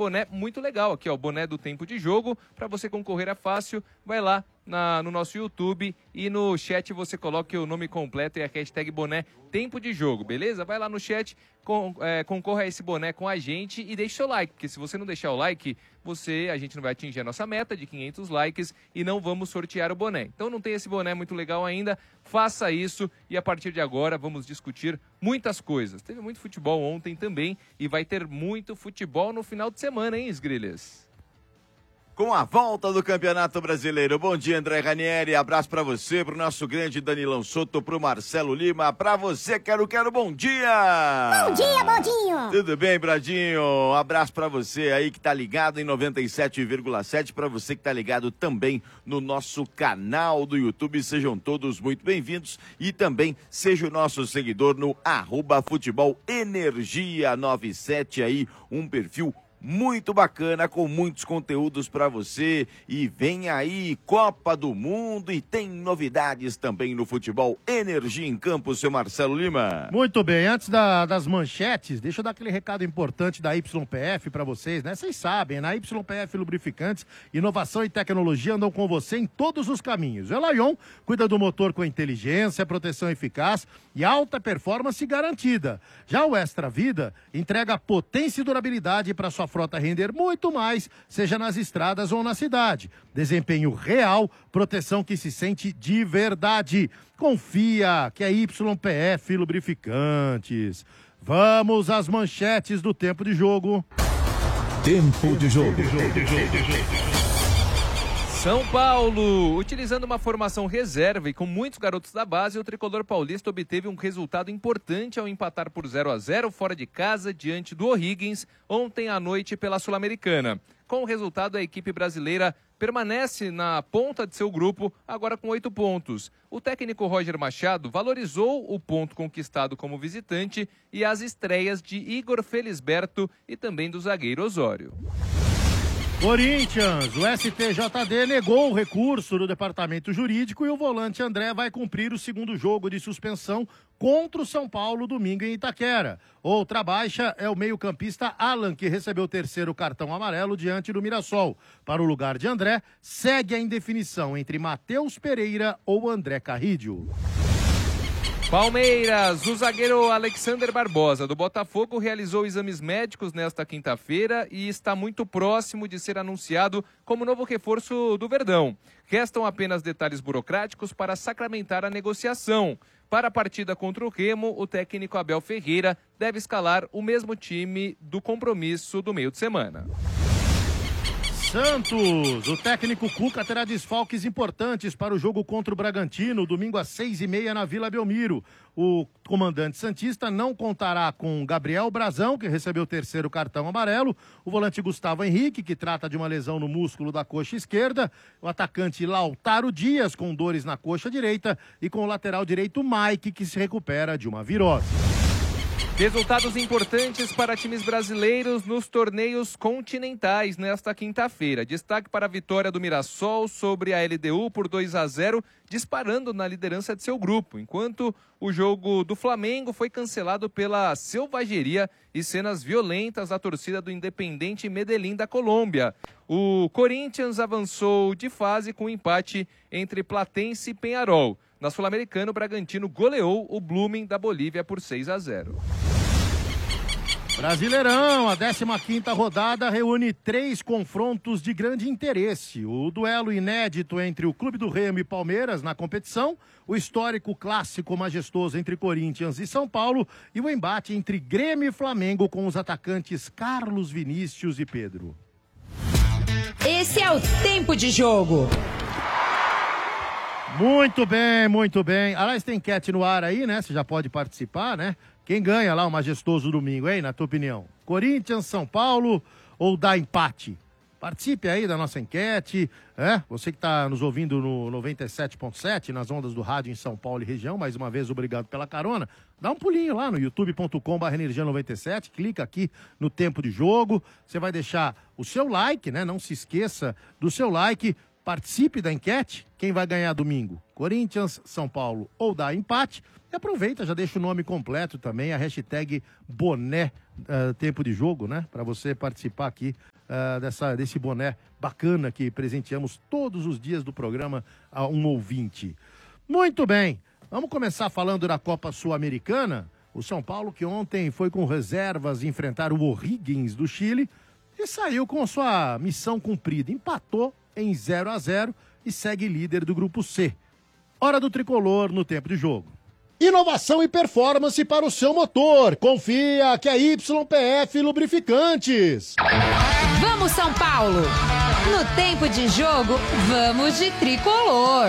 boné muito legal aqui, ó, o boné do Tempo de Jogo. Para você concorrer é fácil, vai lá no nosso YouTube e no chat você coloque o nome completo e a hashtag boné Tempo de Jogo, beleza? Vai lá no chat, concorra a esse boné com a gente e deixe seu like, porque se você não deixar o like, a gente não vai atingir a nossa meta de 500 likes e não vamos sortear o boné. Então não tem esse boné muito legal ainda, faça isso e a partir de agora vamos discutir muitas coisas. Teve muito futebol ontem também e vai ter muito futebol no final de semana, hein, Sgrilhas? Com a volta do Campeonato Brasileiro. Bom dia, André Ranieri. Abraço pra você, pro nosso grande Danilão Soto, pro Marcelo Lima. Pra você, quero, bom dia! Bom dia, Baldinho! Tudo bem, Bradinho? Abraço pra você aí que tá ligado em 97,7. Pra você que tá ligado também no nosso canal do YouTube. Sejam todos muito bem-vindos. E também seja o nosso seguidor no @futebolenergia97 aí, um perfil muito bacana, com muitos conteúdos para você. E vem aí Copa do Mundo e tem novidades também no Futebol Energia em Campo, seu Marcelo Lima. Muito bem, antes das manchetes, deixa eu dar aquele recado importante da YPF para vocês, né? Vocês sabem, na YPF Lubrificantes, inovação e tecnologia andam com você em todos os caminhos. O Elayon cuida do motor com inteligência, proteção eficaz e alta performance garantida. Já o Extra Vida entrega potência e durabilidade para sua frota render muito mais, seja nas estradas ou na cidade. Desempenho real, proteção que se sente de verdade. Confia que é YPF Lubrificantes. Vamos às manchetes do Tempo de Jogo. Tempo de Jogo. São Paulo, utilizando uma formação reserva e com muitos garotos da base, o tricolor paulista obteve um resultado importante ao empatar por 0-0 fora de casa diante do O'Higgins ontem à noite pela Sul-Americana. Com o resultado, a equipe brasileira permanece na ponta de seu grupo, agora com 8 pontos. O técnico Roger Machado valorizou o ponto conquistado como visitante e as estreias de Igor Felisberto e também do zagueiro Osório. Corinthians, o STJD negou o recurso do departamento jurídico e o volante André vai cumprir o segundo jogo de suspensão contra o São Paulo domingo em Itaquera. Outra baixa é o meio-campista Alan, que recebeu o terceiro cartão amarelo diante do Mirassol. Para o lugar de André, segue a indefinição entre Matheus Pereira ou André Carrídio. Palmeiras, o zagueiro Alexander Barbosa, do Botafogo, realizou exames médicos nesta quinta-feira e está muito próximo de ser anunciado como novo reforço do Verdão. Restam apenas detalhes burocráticos para sacramentar a negociação. Para a partida contra o Remo, o técnico Abel Ferreira deve escalar o mesmo time do compromisso do meio de semana. Santos, o técnico Cuca terá desfalques importantes para o jogo contra o Bragantino, domingo às 6h30 na Vila Belmiro. O comandante santista não contará com Gabriel Brazão, que recebeu o terceiro cartão amarelo, o volante Gustavo Henrique, que trata de uma lesão no músculo da coxa esquerda, o atacante Lautaro Dias, com dores na coxa direita, e com o lateral direito Mike, que se recupera de uma virose. Resultados importantes para times brasileiros nos torneios continentais nesta quinta-feira. Destaque para a vitória do Mirassol sobre a LDU por 2-0, disparando na liderança de seu grupo, enquanto o jogo do Flamengo foi cancelado pela selvageria e cenas violentas da torcida do Independente Medellín da Colômbia. O Corinthians avançou de fase com um empate entre Platense e Peñarol. Na Sul-Americana, o Bragantino goleou o Blooming da Bolívia por 6-0. Brasileirão, a 15ª rodada reúne 3 confrontos de grande interesse. O duelo inédito entre o Clube do Remo e Palmeiras na competição, o histórico clássico majestoso entre Corinthians e São Paulo e o embate entre Grêmio e Flamengo com os atacantes Carlos Vinícius e Pedro. Esse é o Tempo de Jogo. Muito bem, muito bem. Aliás, tem enquete no ar aí, né? Você já pode participar, né? Quem ganha lá o majestoso domingo, hein? Na tua opinião? Corinthians, São Paulo ou dá empate? Participe aí da nossa enquete, né? Você que está nos ouvindo no 97.7, nas ondas do rádio em São Paulo e região, mais uma vez, obrigado pela carona. Dá um pulinho lá no youtube.com/energia97, clica aqui no Tempo de Jogo, você vai deixar o seu like, né? Não se esqueça do seu like, participe da enquete, quem vai ganhar domingo? Corinthians, São Paulo ou dá empate? E aproveita, já deixa o nome completo também, a hashtag boné Tempo de Jogo, né? Para você participar aqui desse boné bacana que presenteamos todos os dias do programa a um ouvinte. Muito bem, vamos começar falando da Copa Sul-Americana. O São Paulo, que ontem foi com reservas enfrentar o O'Higgins do Chile e saiu com sua missão cumprida. Empatou em 0-0 e segue líder do Grupo C. Hora do tricolor no tempo de jogo. Inovação e performance para o seu motor. Confia que é YPF Lubrificantes. Vamos, São Paulo! No tempo de jogo, vamos de tricolor.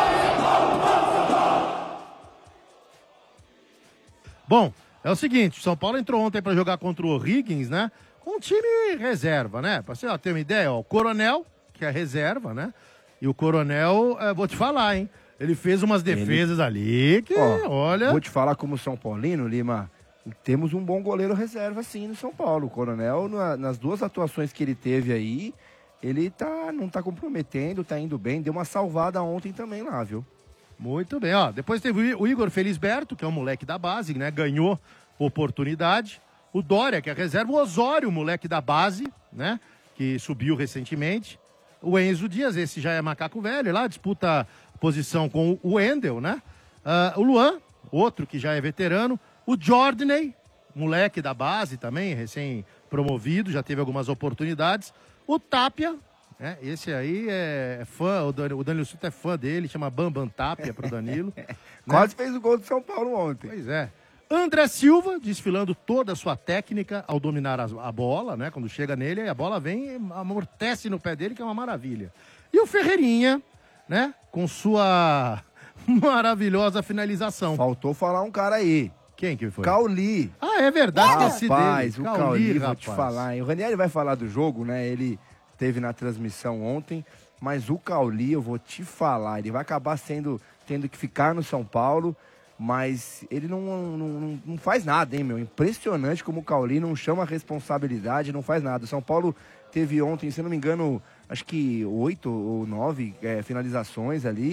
Bom, é o seguinte, o São Paulo entrou ontem para jogar contra o O'Higgins, né? Com um time reserva, né? Pra você ter uma ideia, ó, o Coronel, que é reserva, né? E o Coronel, vou te falar, hein? Ele fez umas defesas ali que, olha... Vou te falar como São Paulino, Lima, temos um bom goleiro reserva sim no São Paulo. O Coronel, nas duas atuações que ele teve aí, ele não tá comprometendo, tá indo bem, deu uma salvada ontem também lá, viu? Muito bem, ó. Depois teve o Igor Felisberto, que é um moleque da base, né? Ganhou oportunidade. O Dória, que é reserva. O Osório, moleque da base, né? Que subiu recentemente. O Enzo Dias, esse já é macaco velho lá, disputa posição com o Wendel, né? O Luan, outro que já é veterano. O Jordaney, moleque da base também, recém-promovido, já teve algumas oportunidades. O Tapia, né? Esse aí é fã, o Danilo Souto é fã dele, chama Bambam Tapia pro Danilo. Quase fez o gol do São Paulo ontem. Pois é. André Silva, desfilando toda a sua técnica ao dominar a bola, né? Quando chega nele, a bola vem e amortece no pé dele, que é uma maravilha. E o Ferreirinha, né? Com sua maravilhosa finalização. Faltou falar um cara aí. Quem que foi? Cauli. Ah, é verdade, esse rapaz, dele. O Cauli, vou te falar, hein? O Ranieri vai falar do jogo, né? Ele teve na transmissão ontem, mas o Cauli, eu vou te falar, ele vai acabar tendo que ficar no São Paulo, mas ele não faz nada, hein, meu? Impressionante como o Cauli não chama a responsabilidade, não faz nada. O São Paulo teve ontem, se não me engano, acho que 8 ou 9 finalizações ali.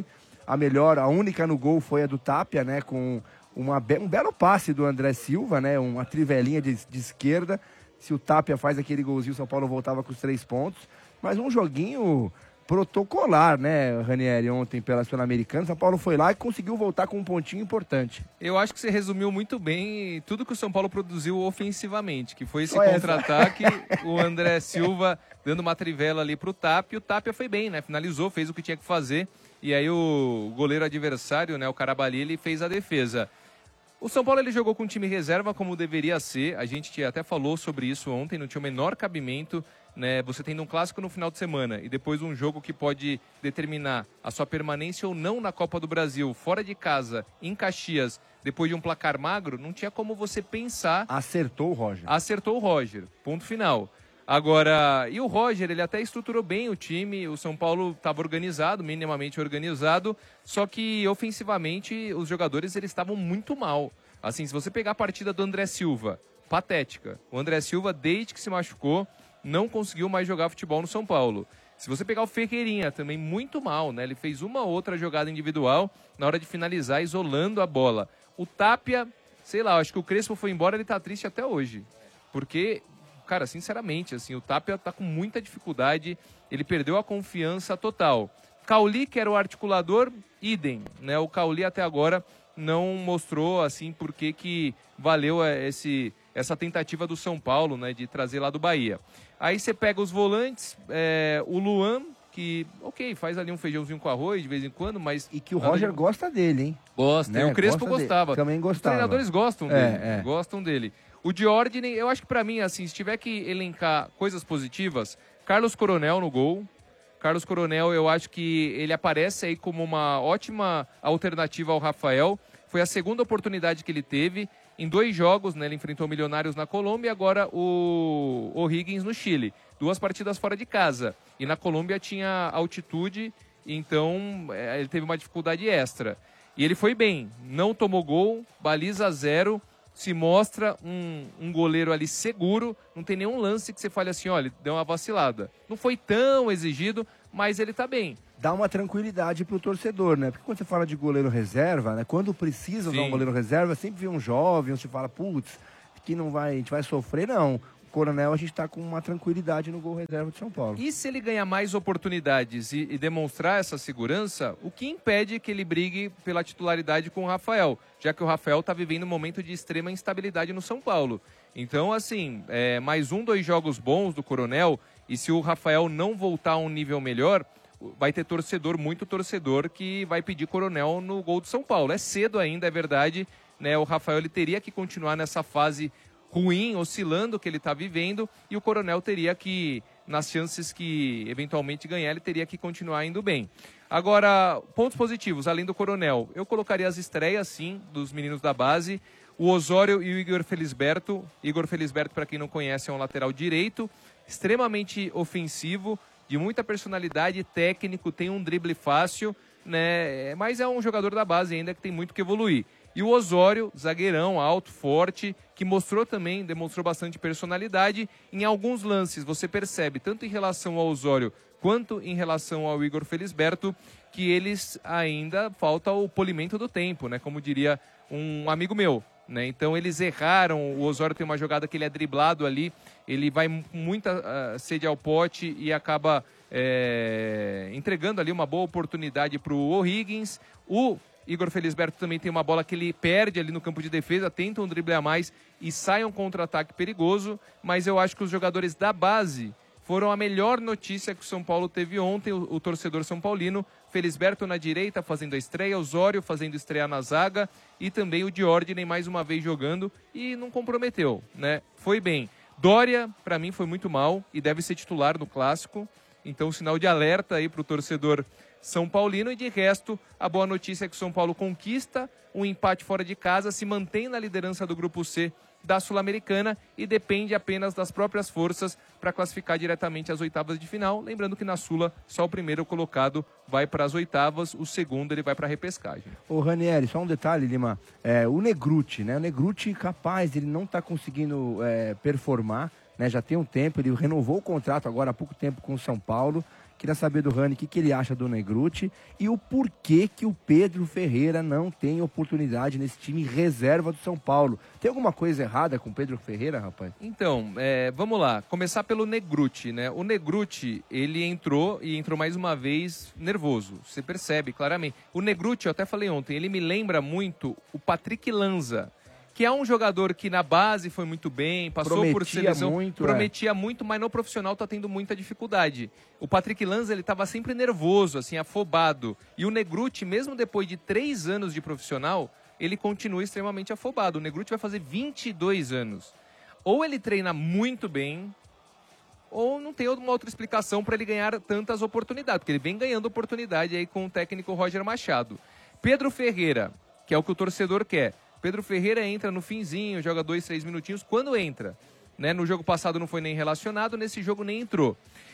A única no gol foi a do Tapia, né? Com um belo passe do André Silva, né? Uma trivelinha de esquerda. Se o Tapia faz aquele golzinho, o São Paulo voltava com os 3 pontos. Mas um joguinho protocolar, né, Ranieri, ontem pela Sul-Americana. São Paulo foi lá e conseguiu voltar com um pontinho importante. Eu acho que você resumiu muito bem tudo que o São Paulo produziu ofensivamente, que foi esse contra-ataque, o André Silva dando uma trivela ali pro Tapia. O Tapia foi bem, né? Finalizou, fez o que tinha que fazer. E aí o goleiro adversário, né, o Carabali, ele fez a defesa. O São Paulo ele jogou com um time reserva como deveria ser. A gente até falou sobre isso ontem, não tinha o menor cabimento, né? Você tendo um clássico no final de semana e depois um jogo que pode determinar a sua permanência ou não na Copa do Brasil, fora de casa, em Caxias, depois de um placar magro, não tinha como você pensar... Acertou o Roger. Acertou o Roger, ponto final. Agora, e o Roger, ele até estruturou bem o time, o São Paulo estava organizado, minimamente organizado, só que ofensivamente os jogadores eles estavam muito mal. Assim, se você pegar a partida do André Silva, patética. O André Silva, desde que se machucou, não conseguiu mais jogar futebol no São Paulo. Se você pegar o Ferreirinha, também muito mal, né? Ele fez uma outra jogada individual na hora de finalizar, isolando a bola. O Tapia, sei lá, acho que o Crespo foi embora, ele tá triste até hoje. Porque... Cara, sinceramente, assim, o Tapia tá com muita dificuldade, ele perdeu a confiança total. Cauli, que era o articulador, idem, né? O Cauli até agora não mostrou, assim, por que valeu essa tentativa do São Paulo, né? De trazer lá do Bahia. Aí você pega os volantes, o Luan, que, ok, faz ali um feijãozinho com arroz de vez em quando, mas... E que o Roger gosta dele, hein? Gosta, né? O Crespo gostava. Também gostava. Os treinadores gostam dele, gostam dele. O Jordaney, eu acho que pra mim, assim, se tiver que elencar coisas positivas, Carlos Coronel no gol. Carlos Coronel, eu acho que ele aparece aí como uma ótima alternativa ao Rafael. Foi a segunda oportunidade que ele teve. Em 2 jogos, né, ele enfrentou o Milionários na Colômbia e agora o O'Higgins no Chile. 2 partidas fora de casa. E na Colômbia tinha altitude, então ele teve uma dificuldade extra. E ele foi bem, não tomou gol, baliza 0. Se mostra um goleiro ali seguro, não tem nenhum lance que você fale assim, olha, deu uma vacilada. Não foi tão exigido, mas ele tá bem. Dá uma tranquilidade pro torcedor, né? Porque quando você fala de goleiro reserva, né? Quando precisa usar um goleiro reserva, sempre vem um jovem, você fala, putz, que não vai, a gente vai sofrer, não. Coronel, a gente tá com uma tranquilidade no gol reserva de São Paulo. E se ele ganhar mais oportunidades e demonstrar essa segurança, o que impede que ele brigue pela titularidade com o Rafael? Já que o Rafael está vivendo um momento de extrema instabilidade no São Paulo. Então, assim, mais 2 jogos bons do Coronel, e se o Rafael não voltar a um nível melhor, vai ter muito torcedor, que vai pedir Coronel no gol do São Paulo. É cedo ainda, é verdade, né? O Rafael ele teria que continuar nessa fase ruim, oscilando que ele está vivendo, e o Coronel teria que, nas chances que eventualmente ganhar, ele teria que continuar indo bem. Agora, pontos positivos, além do Coronel, eu colocaria as estreias, sim, dos meninos da base, o Osório e o Igor Felisberto. Igor Felisberto, para quem não conhece, é um lateral direito, extremamente ofensivo, de muita personalidade, técnico, tem um drible fácil, né? Mas é um jogador da base ainda que tem muito que evoluir. E o Osório, zagueirão, alto, forte, que demonstrou bastante personalidade. Em alguns lances você percebe, tanto em relação ao Osório quanto em relação ao Igor Felisberto, que eles ainda falta o polimento do tempo, né? Como diria um amigo meu, né? Então eles erraram, o Osório tem uma jogada que ele é driblado ali, ele vai com muita sede ao pote e acaba entregando ali uma boa oportunidade para o O'Higgins. O Igor Felisberto também tem uma bola que ele perde ali no campo de defesa, tenta um drible a mais e sai um contra-ataque perigoso, mas eu acho que os jogadores da base foram a melhor notícia que o São Paulo teve ontem, o torcedor são paulino. Felisberto na direita fazendo a estreia, Osório fazendo estreia na zaga e também o Diordine mais uma vez jogando e não comprometeu, né? Foi bem. Dória, para mim, foi muito mal e deve ser titular no Clássico, então sinal de alerta aí para o torcedor São Paulino, e de resto, a boa notícia é que o São Paulo conquista um empate fora de casa, se mantém na liderança do Grupo C da Sul-Americana e depende apenas das próprias forças para classificar diretamente às oitavas de final. Lembrando que na Sula, só o primeiro colocado vai para as oitavas, o segundo ele vai para a repescagem. Ô Ranieri, só um detalhe, Lima, o Negrutti, né? O Negrutti, capaz, ele não está conseguindo performar, né? Já tem um tempo, ele renovou o contrato agora há pouco tempo com o São Paulo. Queria saber do Rani o que ele acha do Negrutti e o porquê que o Pedro Ferreira não tem oportunidade nesse time reserva do São Paulo. Tem alguma coisa errada com o Pedro Ferreira, rapaz? Então, vamos lá. Começar pelo Negrutti, né? O Negrutti, ele entrou mais uma vez nervoso. Você percebe claramente. O Negrutti, eu até falei ontem, ele me lembra muito o Patrick Lanza, que é um jogador que na base foi muito bem, passou por seleção, prometia muito, mas no profissional está tendo muita dificuldade. O Patrick Lanza, ele estava sempre nervoso, assim, afobado. E o Negrutti, mesmo depois de 3 anos de profissional, ele continua extremamente afobado. O Negrutti vai fazer 22 anos. Ou ele treina muito bem, ou não tem uma outra explicação para ele ganhar tantas oportunidades, porque ele vem ganhando oportunidade aí com o técnico Roger Machado. Pedro Ferreira, que é o que o torcedor quer. Pedro Ferreira entra no finzinho, joga 2, 3 minutinhos, quando entra. Né? No jogo passado não foi nem relacionado, nesse jogo nem entrou.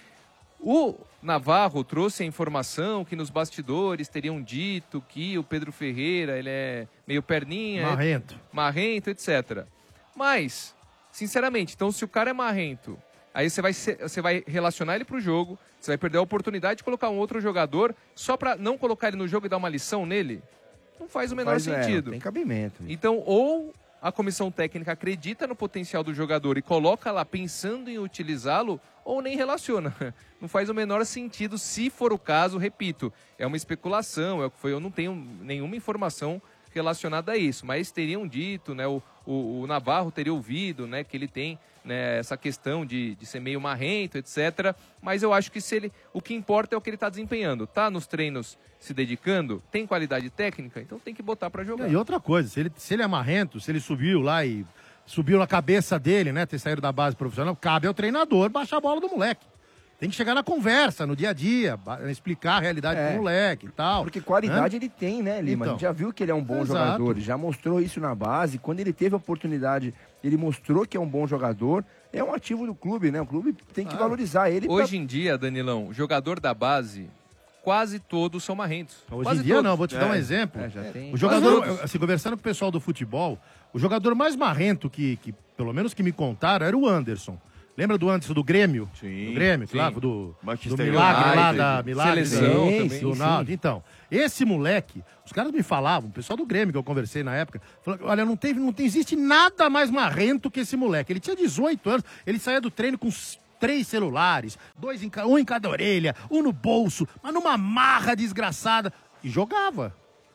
O Navarro trouxe a informação que nos bastidores teriam dito que o Pedro Ferreira, ele é meio perninha... Marrento, etc. Mas, sinceramente, então se o cara é marrento, aí você vai relacionar ele pro jogo, você vai perder a oportunidade de colocar um outro jogador só para não colocar ele no jogo e dar uma lição nele? Não faz o menor sentido. Tem cabimento. Então, ou a comissão técnica acredita no potencial do jogador e coloca lá pensando em utilizá-lo, ou nem relaciona. Não faz o menor sentido, se for o caso, repito, é uma especulação, eu não tenho nenhuma informação relacionada a isso, mas teriam dito, né, o Navarro teria ouvido, né, que ele tem, né, essa questão de ser meio marrento, etc. Mas eu acho que o que importa é o que ele está desempenhando. Está nos treinos se dedicando, tem qualidade técnica, então tem que botar para jogar. E outra coisa, se ele é marrento, se ele subiu lá e subiu na cabeça dele, né, ter saído da base profissional, cabe ao treinador baixar a bola do moleque. Tem que chegar na conversa, no dia a dia, explicar a realidade do moleque e tal. Porque qualidade ele tem, né, Lima? Então, a gente já viu que ele é um bom jogador, ele já mostrou isso na base. Quando ele teve a oportunidade, ele mostrou que é um bom jogador. É um ativo do clube, né? O clube tem que valorizar ele. Hoje em dia, Danilão, jogador da base, quase todos são marrentos. Hoje quase em dia todos. não, vou te dar um exemplo. Tem... O jogador, assim, conversando com o pessoal do futebol, o jogador mais marrento que pelo menos que me contaram, era o Anderson. Lembra do antes do Grêmio? Sim, Do Grêmio, sim. claro, do Manchester Milagre lá, United. da Milagre. Seleção do também. Ronaldo. Então, esse moleque, os caras me falavam, o pessoal do Grêmio que eu conversei na época, falou, olha, não existe nada mais marrento que esse moleque. Ele tinha 18 anos, ele saía do treino com 3 celulares, um em cada orelha, um no bolso, mas numa marra desgraçada. E jogava,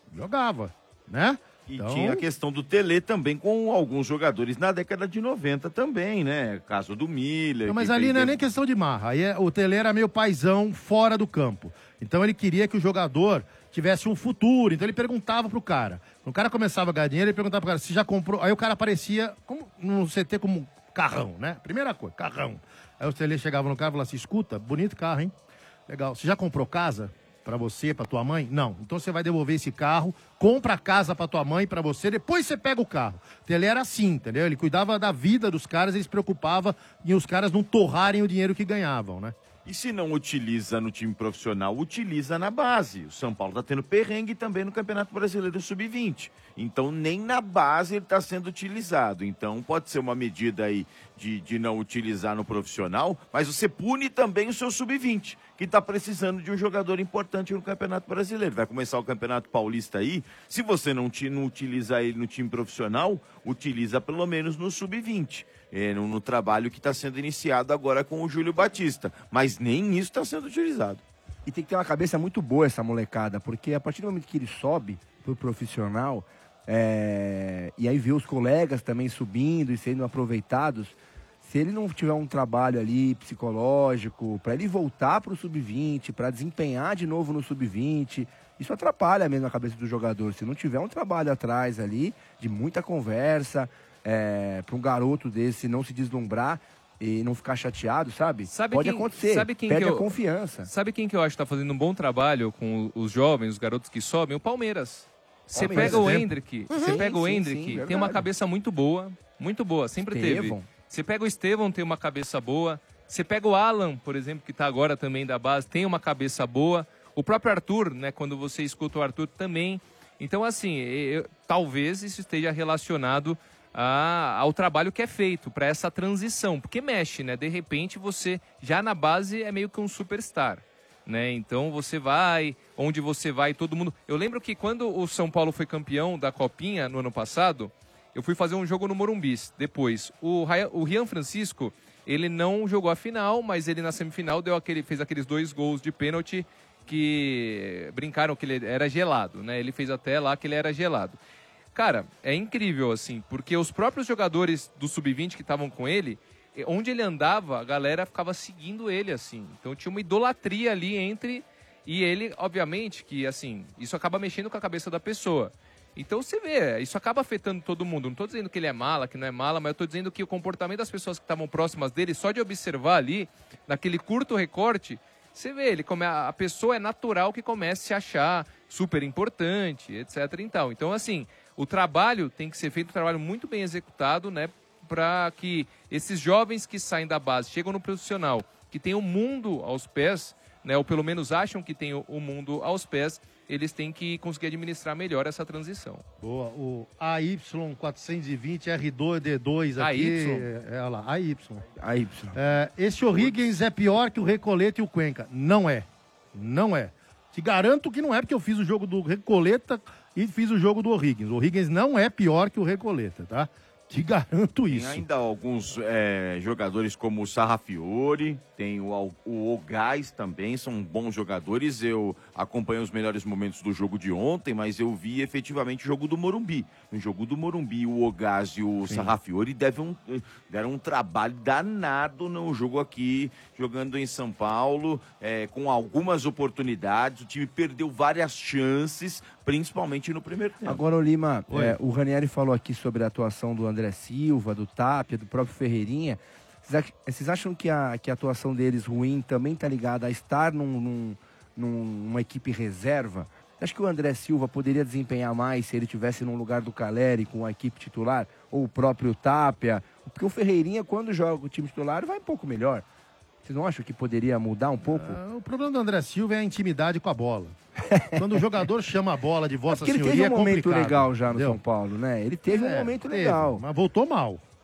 né? E Então, tinha a questão do Tele também com alguns jogadores na década de 90 também, né? Caso do Miller. Não, mas que ali fez não é nem questão de marra. Aí o Tele era meio paizão fora do campo. Então ele queria que o jogador tivesse um futuro. Então ele perguntava pro cara. Quando o cara começava a ganhar dinheiro, ele perguntava pro cara se já comprou. Aí o cara aparecia no CT como carrão, né? Primeira coisa, carrão. Aí o Tele chegava no cara e falava assim: escuta, bonito carro, hein? Legal. Você já comprou casa? Pra você, pra tua mãe? Não. Então você vai devolver esse carro, compra a casa pra tua mãe, pra você, depois você pega o carro. Ele era assim, entendeu? Ele cuidava da vida dos caras, ele se preocupava em os caras não torrarem o dinheiro que ganhavam, né? E se não utiliza no time profissional, utiliza na base. O São Paulo está tendo perrengue também no Campeonato Brasileiro Sub-20. Então, nem na base ele está sendo utilizado. Então, pode ser uma medida aí de não utilizar no profissional, mas você pune também o seu Sub-20, que está precisando de um jogador importante no Campeonato Brasileiro. Vai começar o Campeonato Paulista aí. Se você não utilizar ele no time profissional, utiliza pelo menos no Sub-20. No trabalho que está sendo iniciado agora com o Júlio Batista. Mas nem isso está sendo utilizado. E tem que ter uma cabeça muito boa essa molecada, porque a partir do momento que ele sobe pro profissional, e aí vê os colegas também subindo e sendo aproveitados, se ele não tiver um trabalho ali psicológico, para ele voltar pro Sub-20, para desempenhar de novo no Sub-20, isso atrapalha mesmo a cabeça do jogador. Se não tiver um trabalho atrás ali, de muita conversa, para um garoto desse não se deslumbrar e não ficar chateado, sabe? Pode acontecer, perde a confiança. Sabe quem que eu acho que tá fazendo um bom trabalho com os jovens, os garotos que sobem? O Palmeiras. Você pega o Hendrick, tem uma cabeça muito boa, sempre teve. Você pega o Estevão, tem uma cabeça boa. Você pega o Alan, por exemplo, que tá agora também da base, tem uma cabeça boa. O próprio Arthur, né, quando você escuta o Arthur também. Então, assim, talvez isso esteja relacionado ao trabalho que é feito para essa transição, porque mexe, né? De repente você já na base é meio que um superstar, né? Então você vai, onde você vai, todo mundo... Eu lembro que quando o São Paulo foi campeão da Copinha no ano passado, eu fui fazer um jogo no Morumbi depois. O Rian Francisco, ele não jogou a final, mas ele na semifinal fez aqueles 2 gols de pênalti que brincaram que ele era gelado, né? Ele fez até lá que ele era gelado. Cara, é incrível, assim, porque os próprios jogadores do Sub-20 que estavam com ele, onde ele andava, a galera ficava seguindo ele, assim. Então tinha uma idolatria ali entre... E ele, obviamente, que, assim, isso acaba mexendo com a cabeça da pessoa. Então você vê, isso acaba afetando todo mundo. Não estou dizendo que ele é mala, que não é mala, mas eu estou dizendo que o comportamento das pessoas que estavam próximas dele, só de observar ali, naquele curto recorte, você vê, a pessoa é natural que comece a se achar super importante, etc. Então, assim... O trabalho tem que ser feito, um trabalho muito bem executado, né? Para que esses jovens que saem da base, chegam no profissional, que tem o mundo aos pés, né? Ou pelo menos acham que tem o mundo aos pés, eles têm que conseguir administrar melhor essa transição. Boa, o AY420R2D2 aqui. Olha lá, AY. Esse O'Higgins é pior que o Recoleta e o Cuenca. Não é. Te garanto que não é, porque eu fiz o jogo do Recoleta e fiz o jogo do O'Higgins. O O'Higgins não é pior que o Recoleta, tá? Te garanto isso. Tem ainda alguns jogadores como o Sarrafiori, tem o Ogás também, são bons jogadores. Eu acompanho os melhores momentos do jogo de ontem, mas eu vi efetivamente o jogo do Morumbi. No jogo do Morumbi, o Ogás e o Sarrafiori deram um trabalho danado no jogo aqui, jogando em São Paulo, com algumas oportunidades. O time perdeu várias chances, principalmente no primeiro tempo. Agora, o Lima, o Ranieri falou aqui sobre a atuação do André Silva, do Tapia, do próprio Ferreirinha. Vocês acham que a atuação deles ruim também está ligada a estar numa equipe reserva? Acho que o André Silva poderia desempenhar mais se ele estivesse no lugar do Caleri com a equipe titular? Ou o próprio Tapia? Porque o Ferreirinha, quando joga o time titular, vai um pouco melhor. Vocês não acham que poderia mudar um pouco? O problema do André Silva é a intimidade com a bola. Quando o jogador chama a bola de Vossa Senhoria, ele teve um momento legal já no São Paulo, né? Ele teve um momento legal. Mas voltou mal.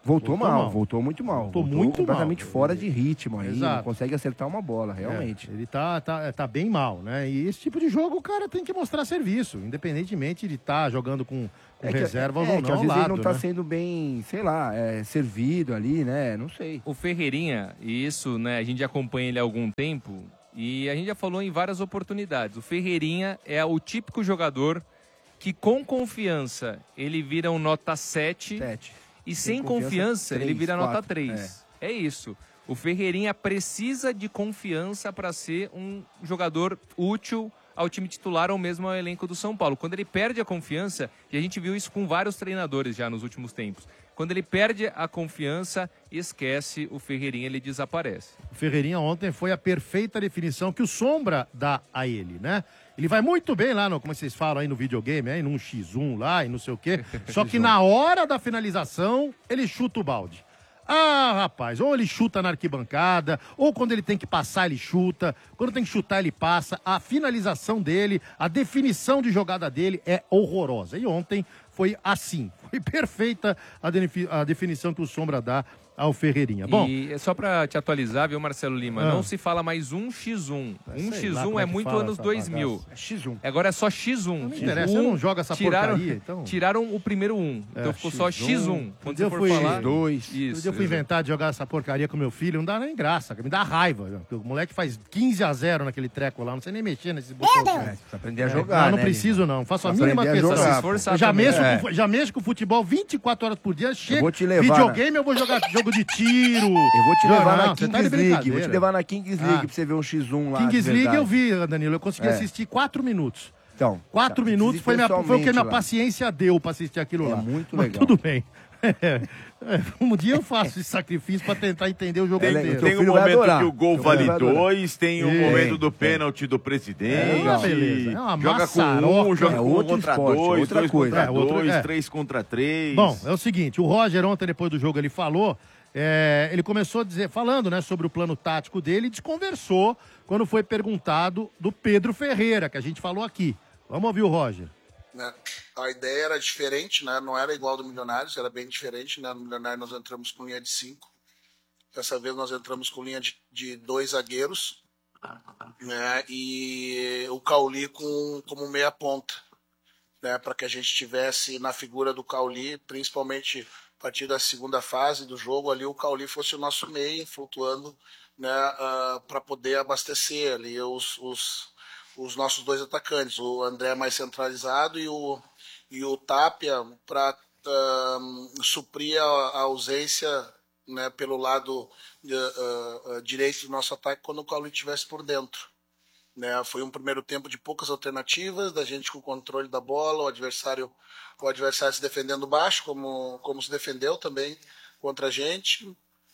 Voltou muito mal. Voltou muito completamente mal. fora de ritmo aí, Exato. não consegue acertar uma bola, realmente. Ele tá bem mal, né? E esse tipo de jogo o cara tem que mostrar serviço, independentemente de estar jogando com reservas ou não. Que às vezes lado, ele não tá né? sendo bem, sei lá, servido ali, né? Não sei. O Ferreirinha, e isso, né, a gente acompanha ele há algum tempo, e a gente já falou em várias oportunidades. O Ferreirinha é o típico jogador que com confiança ele vira um nota 7. E sem confiança, ele vira nota 3. É isso. O Ferreirinha precisa de confiança para ser um jogador útil ao time titular ou mesmo ao elenco do São Paulo. Quando ele perde a confiança, e a gente viu isso com vários treinadores já nos últimos tempos, quando ele perde a confiança, esquece, o Ferreirinha, ele desaparece. O Ferreirinha ontem foi a perfeita definição que o Sombra dá a ele, né? Ele vai muito bem lá, como vocês falam aí no videogame, aí num X1 lá e não sei o quê. Só que na hora da finalização, ele chuta o balde. Ah, rapaz, ou ele chuta na arquibancada, ou quando ele tem que passar, ele chuta. Quando tem que chutar, ele passa. A finalização dele, a definição de jogada dele é horrorosa. E ontem foi assim. Foi perfeita a definição que o Sombra dá ao Ferreirinha. Bom, e só pra te atualizar, viu, Marcelo Lima? Não se fala mais 1x1. 1x1 é muito anos 2000. É X1. Agora é só X1. Não me interessa, eu não jogo essa porcaria, então. Tiraram o primeiro 1. Então ficou só X1. Quando você for falar... X2. Eu fui inventar de jogar essa porcaria com meu filho, não dá nem graça, me dá raiva. O moleque faz 15-0 naquele treco lá, não sei nem mexer nesses botões. Precisa aprender a jogar, Não né, preciso não, faço a Precisa mínima aprender a questão. jogar, se esforçar Eu já mexo com futebol 24 horas por dia, chega vou te levar videogame, eu vou jogar jogo de tiro. Eu vou te levar na você tá Kings de League. Vou brincadeira. te levar na Kings League pra você ver um X1 lá. Kings de League verdade. eu vi, Danilo, eu consegui assistir 4 minutos. Então, 4 tá, minutos foi o que a minha lá. paciência deu pra assistir aquilo lá. Muito Mas legal. tudo bem. Um dia eu faço esse sacrifício pra tentar entender o jogo Tem, inteiro. tem um filho vai momento adorar. que o gol Teu vale filho vai adorar. 2, tem um momento do pênalti do presidente. Beleza. É uma joga com maçaroca. um, joga É com um outro contra esporte, 2, outra 2 coisa. contra 2, É. 3 contra 3. Bom, é o seguinte, o Roger ontem, depois do jogo, ele falou, ele começou a dizer, falando, né, sobre o plano tático dele, e desconversou quando foi perguntado do Pedro Ferreira, que a gente falou aqui. Vamos ouvir o Roger. Né? A ideia era diferente, né? Não era igual do Milionários, era bem diferente. Né? No Milionários nós entramos com linha de 5. Dessa vez nós entramos com linha de 2 zagueiros, né? E o Cauli como meia ponta, né? Para que a gente tivesse na figura do Cauli, principalmente a partir da segunda fase do jogo, ali o Cauli fosse o nosso meia, flutuando, né? Para poder abastecer ali os nossos 2 atacantes, o André mais centralizado e o Tapia para suprir a ausência, né, pelo lado direito do nosso ataque quando o Cauli estivesse por dentro. Né? Foi um primeiro tempo de poucas alternativas, da gente com o controle da bola, o adversário se defendendo baixo, como se defendeu também contra a gente.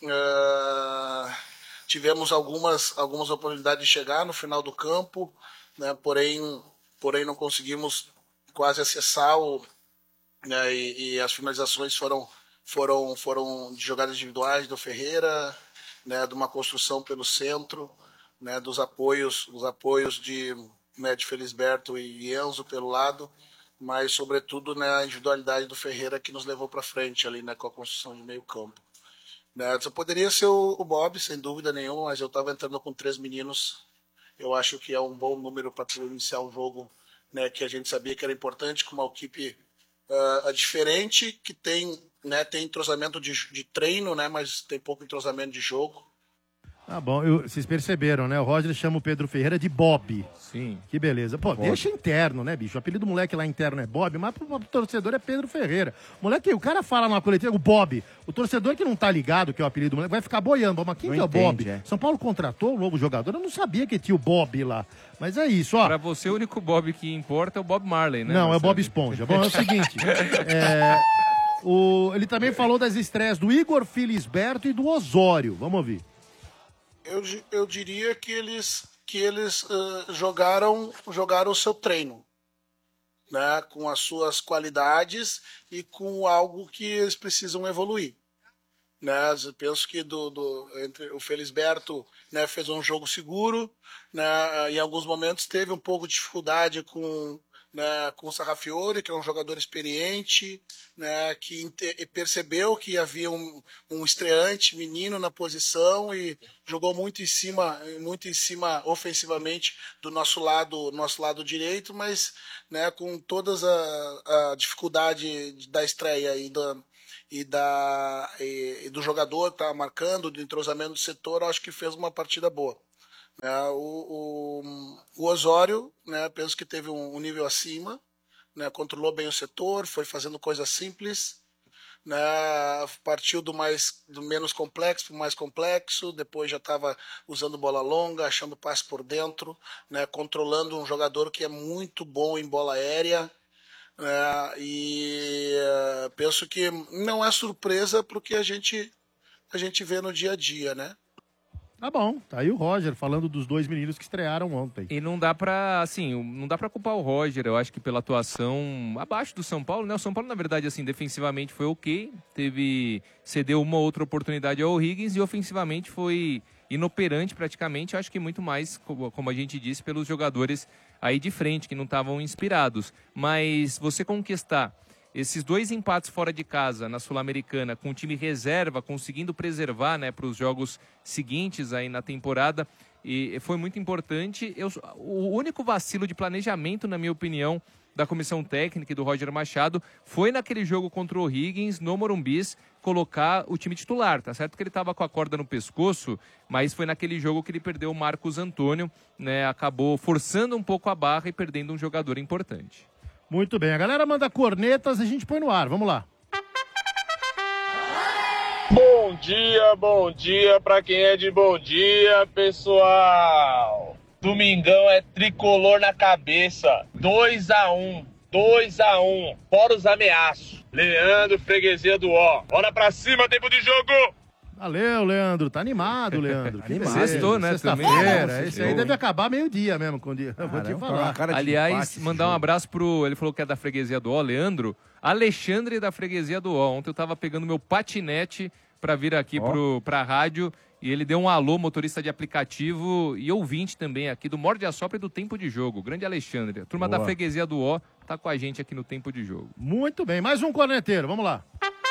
Tivemos algumas oportunidades de chegar no final do campo, né? Porém não conseguimos quase acessar né? E as finalizações foram de jogadas individuais do Ferreira, né? De uma construção pelo centro, né? Dos apoios de Felisberto e Enzo pelo lado, mas sobretudo, né, a individualidade do Ferreira que nos levou para frente ali, né, com a construção de meio campo. Né? Só poderia ser o Bob, sem dúvida nenhuma, mas eu estava entrando com 3 meninos. Eu acho que é um bom número para iniciar um jogo, né, que a gente sabia que era importante, com uma equipe diferente, que tem entrosamento de treino, né, mas tem pouco entrosamento de jogo. Tá bom, vocês perceberam, né? O Roger chama o Pedro Ferreira de Bob. Sim. Que beleza. Pô, deixa interno, né, bicho? O apelido do moleque lá interno é Bob, mas pro torcedor é Pedro Ferreira. O cara fala na coletiva, o Bob. O torcedor que não tá ligado que é o apelido do moleque vai ficar boiando. Mas quem Não que é o entende, Bob? São Paulo contratou um novo jogador, eu não sabia que tinha o Bob lá. Mas é isso, ó. Pra você, o único Bob que importa é o Bob Marley, né? Não, é o Marcelo? Bob Esponja. Bom, é o seguinte. Ele também falou das estreias do Igor Felisberto e do Osório. Vamos ouvir. Eu diria que eles jogaram o seu treino, né, com as suas qualidades e com algo que eles precisam evoluir. Né? Eu penso que entre o Felisberto, né, fez um jogo seguro, né, em alguns momentos teve um pouco de dificuldade com né, com o Sarrafiore, que é um jogador experiente, né, que percebeu que havia um estreante menino na posição e jogou muito em cima ofensivamente do nosso lado direito, mas, né, com todas a dificuldade da estreia e do jogador tá marcando, do entrosamento do setor, acho que fez uma partida boa. O Osório, né, penso que teve um nível acima, né, controlou bem o setor, foi fazendo coisas simples, né, partiu do menos complexo para o mais complexo, depois já estava usando bola longa, achando passe por dentro, né, controlando um jogador que é muito bom em bola aérea, e penso que não é surpresa porque a gente vê no dia a dia, né? Tá bom, tá aí o Roger falando dos 2 meninos que estrearam ontem. E não dá pra culpar o Roger, eu acho que pela atuação abaixo do São Paulo, né? O São Paulo, na verdade, assim, defensivamente foi ok, cedeu uma outra oportunidade ao Higgins e ofensivamente foi inoperante praticamente, acho que muito mais, como a gente disse, pelos jogadores aí de frente, que não estavam inspirados. Mas você conquistar esses 2 empates fora de casa na Sul-Americana, com o time reserva, conseguindo preservar, né, para os jogos seguintes aí na temporada, e foi muito importante. O único vacilo de planejamento, na minha opinião, da comissão técnica e do Roger Machado, foi naquele jogo contra o Higgins, no Morumbis, colocar o time titular. Tá certo que ele estava com a corda no pescoço, mas foi naquele jogo que ele perdeu o Marcos Antônio, né, acabou forçando um pouco a barra e perdendo um jogador importante. Muito bem, a galera manda cornetas e a gente põe no ar, vamos lá. Bom dia pra quem é de bom dia, pessoal. Domingão é tricolor na cabeça, 2-1, fora os ameaços. Leandro, freguesia do Ó, bora pra cima, tempo de jogo! Valeu, Leandro. Tá animado, Leandro. Sextou, né? Sexta-feira. Esse aí deve acabar meio-dia mesmo, com o dia. Vou te falar. Aliás, mandar um abraço pro... Ele falou que é da freguesia do Ó, Leandro. Alexandre da freguesia do Ó. Ontem eu tava pegando meu patinete pra vir aqui pra rádio e ele deu um alô, motorista de aplicativo e ouvinte também aqui do Morde a Sopra e do Tempo de Jogo. Grande Alexandre. A turma da freguesia do Ó tá com a gente aqui no Tempo de Jogo. Muito bem. Mais um corneteiro. Vamos lá.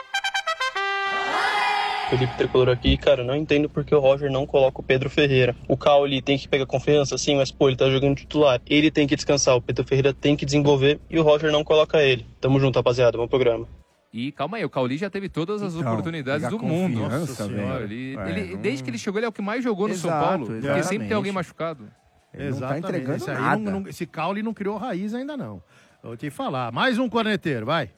Felipe Tricolor aqui, cara, não entendo porque o Roger não coloca o Pedro Ferreira. O Cauli tem que pegar confiança, sim, mas pô, ele tá jogando titular. Ele tem que descansar, o Pedro Ferreira tem que desenvolver e o Roger não coloca ele. Tamo junto, rapaziada, bom programa. E calma aí, o Cauli já teve todas as oportunidades do mundo. Nossa senhora, desde que ele chegou, ele é o que mais jogou no São Paulo. Porque sempre tem alguém machucado. Ele não tá entregando esse nada. Esse Cauli não criou raiz ainda não. Vou te falar. Mais um corneteiro, vai.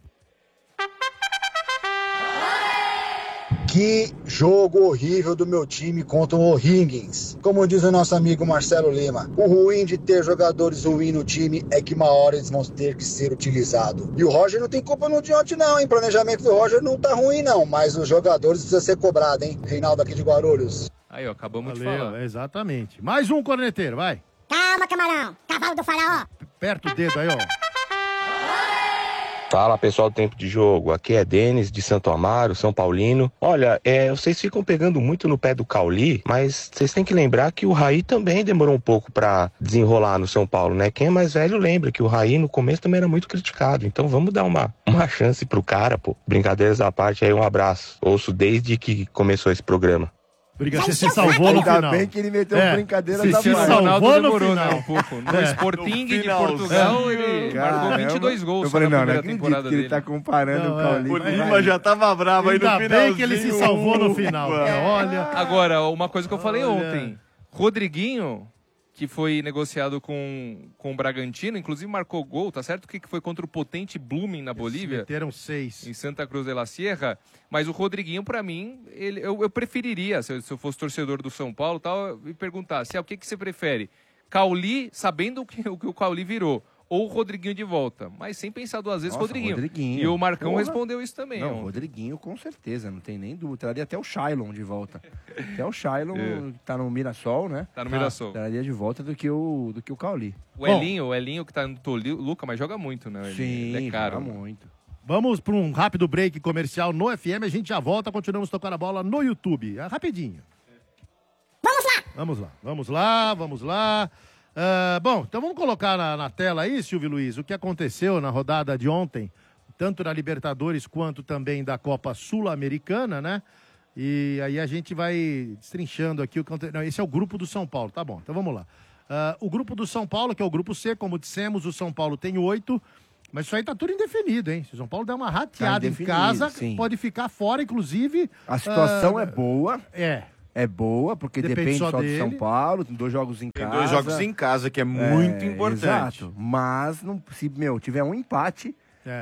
Que jogo horrível do meu time contra o O'Higgins. Como diz o nosso amigo Marcelo Lima, o ruim de ter jogadores ruins no time é que uma hora eles vão ter que ser utilizados. E o Roger não tem culpa no de ontem não, hein? O planejamento do Roger não tá ruim não, mas os jogadores precisam ser cobrados, hein? Reinaldo aqui de Guarulhos. Aí, ó, acabamos de falar. Exatamente. Mais um corneteiro, vai. Calma, camarão. Cavalo do faraó. Aperta o dedo aí, ó. Fala, pessoal do Tempo de Jogo, aqui é Denis de Santo Amaro, São Paulino. Olha, vocês ficam pegando muito no pé do Cauli, mas vocês têm que lembrar que o Raí também demorou um pouco pra desenrolar no São Paulo, né? Quem é mais velho lembra que o Raí no começo também era muito criticado, então vamos dar uma chance pro cara, pô. Brincadeiras à parte aí, um abraço. Ouço desde que começou esse programa. Você se salvou no final. Ainda bem que ele meteu brincadeira da Cristiano Ronaldo demorou, né, um pouco. No Sporting de final, Portugal, ele marcou 22 gols. Eu falei, na não primeira acredito temporada que ele dele. tá comparando o Cauli. O Lima já tava bravo aí no Ainda finalzinho. bem que ele se salvou no final. Olha. Agora, uma coisa que eu falei ontem. Rodriguinho, que foi negociado com o Bragantino, inclusive marcou gol, tá certo? Que foi contra o potente Blooming na Bolívia. Meteram 6. Em Santa Cruz de la Sierra. Mas o Rodriguinho, pra mim, eu preferiria, se eu fosse torcedor do São Paulo, tal, me perguntasse, o que você prefere? Cauli, sabendo o que o Cauli virou, ou o Rodriguinho de volta? Mas sem pensar duas vezes, Rodriguinho. E o Marcão respondeu isso também. Não, Rodriguinho com certeza, não tem nem dúvida. Traria até o Shailon de volta. Até o Shailon tá no Mirassol, né? Tá no Mirassol. Traria de volta do que o Cauli. O Elinho que tá no Toluca, mas joga muito, né? Sim, ele é caro. joga muito. Vamos para um rápido break comercial no FM. A gente já volta, continuamos tocando a bola no YouTube. Rapidinho. Vamos lá! Vamos lá. Bom, então vamos colocar na tela aí, Silvio Luiz, o que aconteceu na rodada de ontem, tanto na Libertadores quanto também da Copa Sul-Americana, né? E aí a gente vai destrinchando aqui o que aconteceu. Não, esse é o grupo do São Paulo, tá bom, então vamos lá. O grupo do São Paulo, que é o grupo C, como dissemos, o São Paulo tem 8, mas isso aí tá tudo indefinido, hein? Se o São Paulo der uma rateada em casa, sim, pode ficar fora, inclusive... A situação é boa. É boa, porque depende só do São Paulo, tem 2 jogos em casa. Tem 2 jogos em casa, que é muito importante. Exato, mas não, se tiver um empate,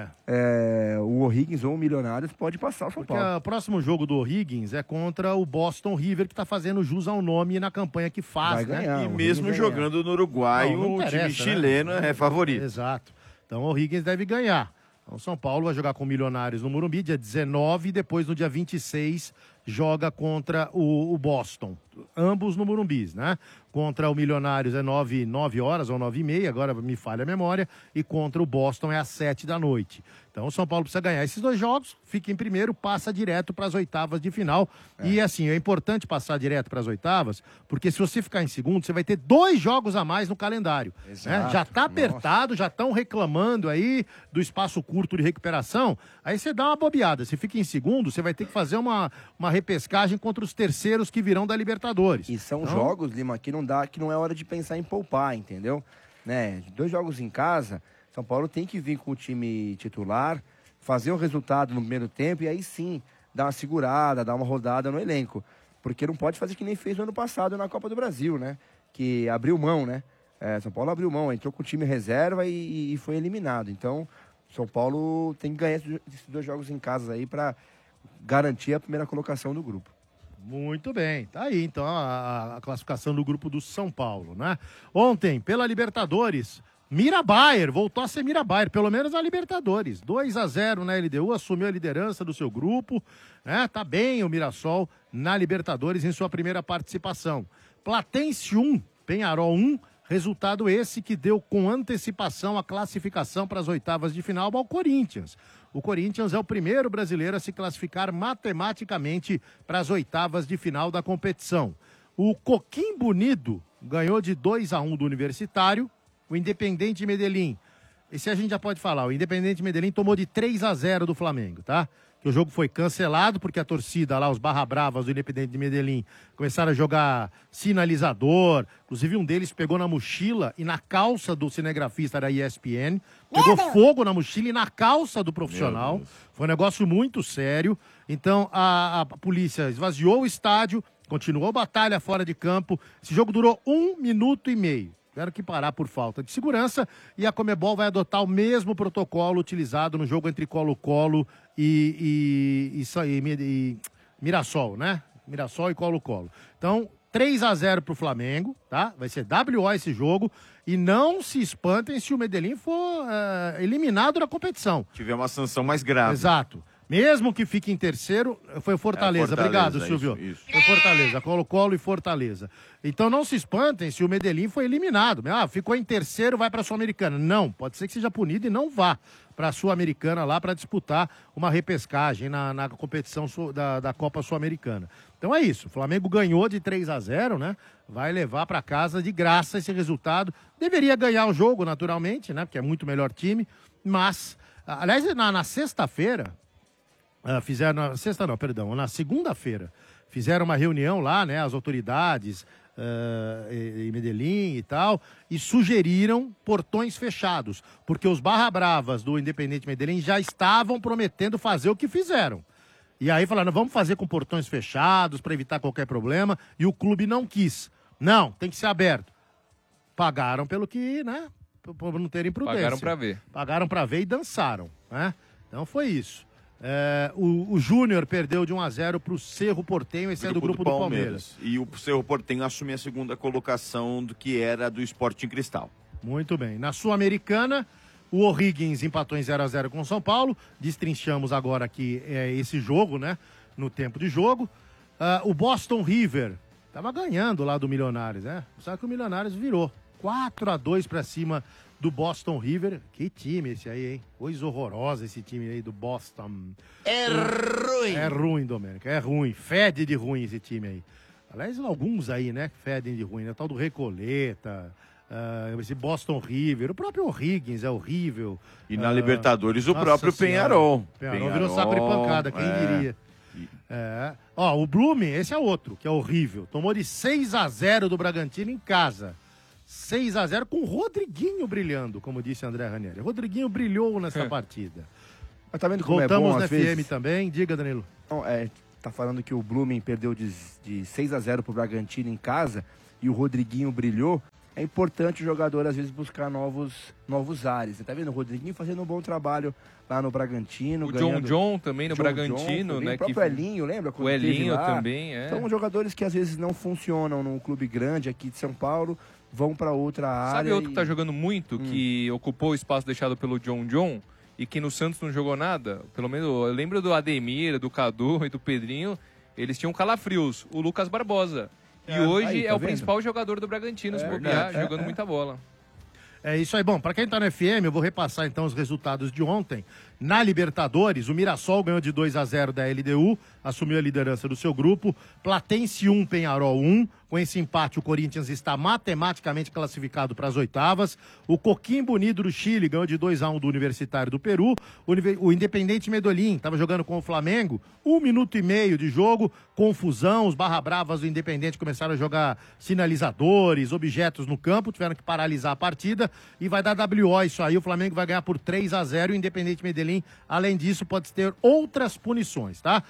o O'Higgins ou o Milionários pode passar o São Paulo. Porque o próximo jogo do O'Higgins é contra o Boston River, que tá fazendo jus ao nome na campanha que faz, vai ganhar, E mesmo jogando no Uruguai, o time chileno é favorito. Exato. Então o O'Higgins deve ganhar. Então o São Paulo vai jogar com o Milionários no Morumbi, dia 19, e depois no dia 26 joga contra o Boston. Ambos no Morumbi, né? Contra o Milionários é 9 horas ou 9h30, agora me falha a memória, e contra o Boston é às 7 da noite. Então o São Paulo precisa ganhar esses 2 jogos, fica em primeiro, passa direto para as oitavas de final. E assim, é importante passar direto para as oitavas, porque se você ficar em segundo, você vai ter 2 jogos a mais no calendário. Né? Já tá apertado, já estão reclamando aí do espaço curto de recuperação, aí você dá uma bobeada. Se fica em segundo, você vai ter que fazer uma repescagem contra os terceiros que virão da Libertadores. E são jogos, Lima, que não é hora de pensar em poupar, entendeu? Né? 2 jogos em casa, São Paulo tem que vir com o time titular, fazer o resultado no primeiro tempo e aí sim dar uma segurada, dar uma rodada no elenco. Porque não pode fazer que nem fez no ano passado na Copa do Brasil, né? Que abriu mão, né? São Paulo abriu mão, entrou com o time reserva e foi eliminado. Então, São Paulo tem que ganhar esses 2 jogos em casa aí para garantir a primeira colocação do grupo. Muito bem, tá aí então a classificação do grupo do São Paulo, né? Ontem, pela Libertadores, Mirabayer, voltou a ser Mirabayer, pelo menos na Libertadores. 2-0 na LDU, assumiu a liderança do seu grupo, né? Tá bem o Mirassol na Libertadores em sua primeira participação. Platense 1, Penharol 1, resultado esse que deu com antecipação a classificação para as oitavas de final ao Corinthians. O Corinthians é o primeiro brasileiro a se classificar matematicamente para as oitavas de final da competição. O Coquimbo Unido ganhou de 2-1 do Universitário. O Independente Medellín, esse a gente já pode falar, o Independente Medellín tomou de 3-0 do Flamengo, tá? Que o jogo foi cancelado porque a torcida lá, os Barra Bravas do Independente Medellín, começaram a jogar sinalizador, inclusive um deles pegou na mochila e na calça do cinegrafista da ESPN, pegou fogo na mochila e na calça do profissional, foi um negócio muito sério. Então a polícia esvaziou o estádio, continuou a batalha fora de campo, esse jogo durou 1 minuto e meio. Tiveram que parar por falta de segurança e a Conmebol vai adotar o mesmo protocolo utilizado no jogo entre Colo-Colo e Mirassol, né? Mirassol e Colo-Colo. Então, 3-0 pro Flamengo, tá? Vai ser WO esse jogo e não se espantem se o Medellín for eliminado da competição. Tiver uma sanção mais grave. Exato. Mesmo que fique em terceiro, foi Fortaleza. Obrigado, Silvio. Isso. Foi Fortaleza, Colo-Colo e Fortaleza. Então não se espantem se o Medellín foi eliminado. Ficou em terceiro, vai para a Sul-Americana. Não, pode ser que seja punido e não vá para a Sul-Americana lá para disputar uma repescagem na competição da Copa Sul-Americana. Então é isso, o Flamengo ganhou de 3-0, né? Vai levar para casa de graça esse resultado. Deveria ganhar o jogo, naturalmente, né? Porque é muito melhor time, mas, aliás, na sexta-feira... na segunda-feira, fizeram uma reunião lá, né, as autoridades em Medellín e tal, e sugeriram portões fechados, porque os Barra Bravas do Independente Medellín já estavam prometendo fazer o que fizeram. E aí falaram, vamos fazer com portões fechados para evitar qualquer problema, e o clube não quis. Não, tem que ser aberto. Pagaram pelo que, né, por não terem prudência. Pagaram para ver e dançaram, né? Então foi isso. O Júnior perdeu de 1-0 para o Cerro Porteño, esse é do grupo do Palmeiras. E o Cerro Porteño assume a segunda colocação do que era do Sporting Cristal. Muito bem. Na Sul-Americana, o O'Higgins empatou em 0-0 com o São Paulo. Destrinchamos agora aqui esse jogo, né? No tempo de jogo. O Boston River estava ganhando lá do Milionários, né? Só que o Milionários virou 4-2 para cima do Boston River. Que time esse aí, hein? Coisa horrorosa esse time aí do Boston. É ruim. É ruim, Domênico. É ruim. Fede de ruim esse time aí. Aliás, alguns aí, né? Fedem de ruim, né? O tal do Recoleta, esse Boston River, o próprio O'Higgins é horrível. E na Libertadores o nossa próprio senhora. Penharol. Penharol virou saco de pancada, quem diria. Ó, o Blooming, esse é outro, que é horrível. Tomou de 6-0 do Bragantino em casa. 6-0 com o Rodriguinho brilhando, como disse André Ranieri. O Rodriguinho brilhou nessa partida. Mas tá vendo como Voltamos é bom, na às FM vezes? também. Diga, Danilo. Não, tá falando que o Blooming perdeu de 6-0 pro Bragantino em casa e o Rodriguinho brilhou. É importante o jogador, às vezes, buscar novos ares. Você tá vendo o Rodriguinho fazendo um bom trabalho lá no Bragantino. O John também no Bragantino, né? O próprio Elinho, lembra? O Elinho também, São jogadores que, às vezes, não funcionam num clube grande aqui de São Paulo, vão para outra área. Sabe outro que tá jogando muito, que ocupou o espaço deixado pelo John, e que no Santos não jogou nada? Pelo menos eu lembro do Ademir, do Cadu e do Pedrinho, eles tinham calafrios, o Lucas Barbosa. E hoje é o principal jogador do Bragantino, se bobear, jogando muita bola. É isso aí. Bom, para quem tá no FM, eu vou repassar então os resultados de ontem. Na Libertadores, o Mirassol ganhou de 2-0 da LDU, assumiu a liderança do seu grupo. Platense 1, Penharol 1. Com esse empate, o Corinthians está matematicamente classificado para as oitavas. O Coquimbo Unido do Chile ganhou de 2-1 do Universitário do Peru. O Independente Medellín estava jogando com o Flamengo. 1 minuto e meio de jogo, confusão. Os barra bravas do Independente começaram a jogar sinalizadores, objetos no campo, tiveram que paralisar a partida e vai dar WO isso aí. O Flamengo vai ganhar por 3-0 e o Independente Medellín, além disso, pode ter outras punições, tá?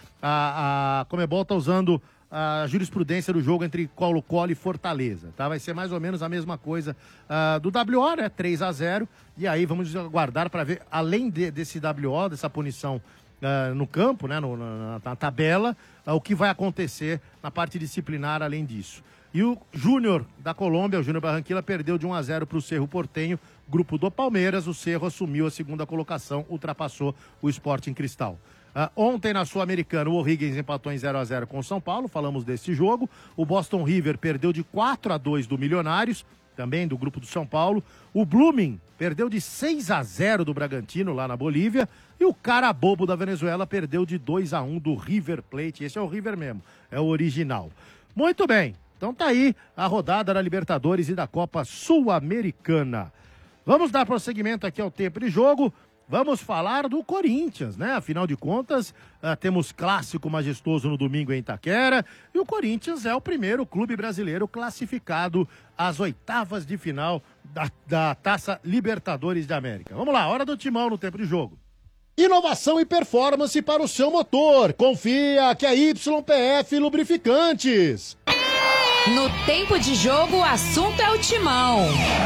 A Conmebol está usando a jurisprudência do jogo entre Colo-Colo e Fortaleza, tá? Vai ser mais ou menos a mesma coisa do WO, né? 3-0, e aí vamos aguardar para ver, além desse WO, dessa punição no campo, né? Na tabela, o que vai acontecer na parte disciplinar além disso. E o Júnior da Colômbia, o Júnior Barranquilla, perdeu de 1-0 para o Cerro Porteño, grupo do Palmeiras. O Cerro assumiu a segunda colocação, ultrapassou o Sporting Cristal. Ontem na Sul-Americana, o O'Higgins empatou em 0-0 com o São Paulo, falamos desse jogo. O Boston River perdeu de 4-2 do Milionários, também do grupo do São Paulo. O Blooming perdeu de 6-0 do Bragantino, lá na Bolívia. E o Carabobo da Venezuela perdeu de 2-1 do River Plate. Esse é o River mesmo, é o original. Muito bem, então tá aí a rodada da Libertadores e da Copa Sul-Americana. Vamos dar prosseguimento aqui ao tempo de jogo. Vamos falar do Corinthians, né? Afinal de contas, temos clássico majestoso no domingo em Itaquera e o Corinthians é o primeiro clube brasileiro classificado às oitavas de final da Taça Libertadores da América. Vamos lá, hora do timão no tempo de jogo. Inovação e performance para o seu motor. Confia que é YPF Lubrificantes. No tempo de jogo, o assunto é o timão.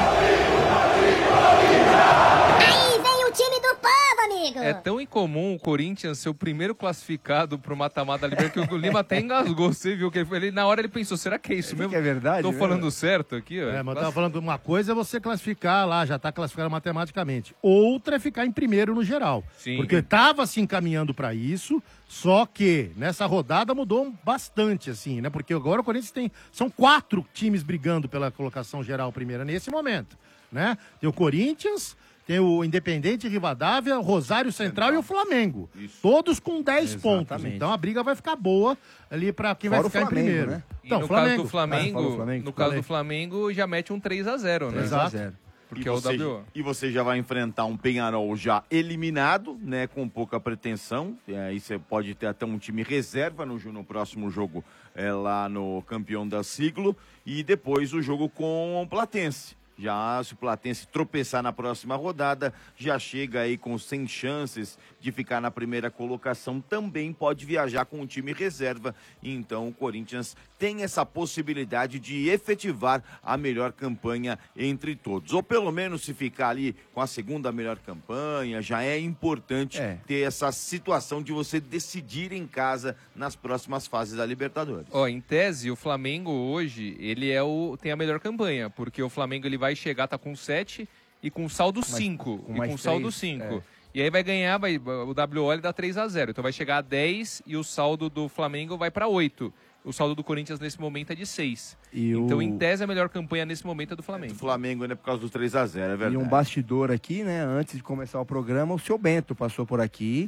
Aí vem o time do povo, amigo. É tão incomum o Corinthians ser o primeiro classificado pro mata-mata da Libertadores que o Lima até engasgou. Você viu que ele na hora ele pensou, será que é isso mesmo? Que é verdade? Tô falando certo aqui, ó. Mas eu tava falando que uma coisa é você classificar lá, já tá classificado matematicamente. Outra é ficar em primeiro no geral. Sim. Porque tava se encaminhando para isso, só que nessa rodada mudou bastante, assim, né? Porque agora o Corinthians são 4 times brigando pela colocação geral primeira nesse momento, né? Tem o Corinthians, tem o Independente Rivadavia, o Rosário Central e o Flamengo. Isso. Todos com 10 pontos. Então a briga vai ficar boa ali para quem Fora vai ficar o Flamengo, em primeiro. né? Então, no caso do Flamengo, já mete um 3-0, né? Exato. Porque é o WO. E você já vai enfrentar um Penharol já eliminado, né? Com pouca pretensão. Aí você pode ter até um time reserva no próximo jogo lá no campeão da Siglo. E depois o jogo com o Platense. Já se o Platense tropeçar na próxima rodada, já chega aí com 100 chances de ficar na primeira colocação, também pode viajar com um time reserva. Então o Corinthians tem essa possibilidade de efetivar a melhor campanha entre todos. Ou pelo menos se ficar ali com a segunda melhor campanha, já é importante ter essa situação de você decidir em casa nas próximas fases da Libertadores. Em tese, o Flamengo hoje, ele tem a melhor campanha, porque o Flamengo ele vai chegar, tá com 7 e com saldo 5. E com saldo 5. E aí vai ganhar, o WO ele dá 3-0. Então vai chegar a 10 e o saldo do Flamengo vai para 8. O saldo do Corinthians nesse momento é de 6. Então, em tese, a melhor campanha nesse momento é do Flamengo. Do Flamengo, né, por causa do 3-0, é verdade. E um bastidor aqui, né, antes de começar o programa, o seu Bento passou por aqui,